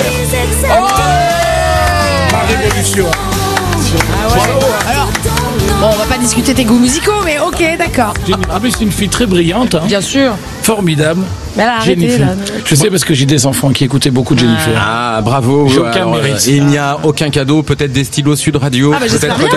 Ma révolution. Alors, bon, on va pas discuter tes goûts musicaux, mais ok, d'accord. En plus, c'est une fille très brillante. Hein. Bien sûr. Formidable. Mais là, arrêtez, Jennifer. là. Je sais parce que j'ai des enfants qui écoutaient beaucoup de Jennifer. Ah, bravo. J'ai aucun mérite. Il n'y a aucun cadeau, peut-être des stylos Sud Radio. Ah, bah, j'espère bien.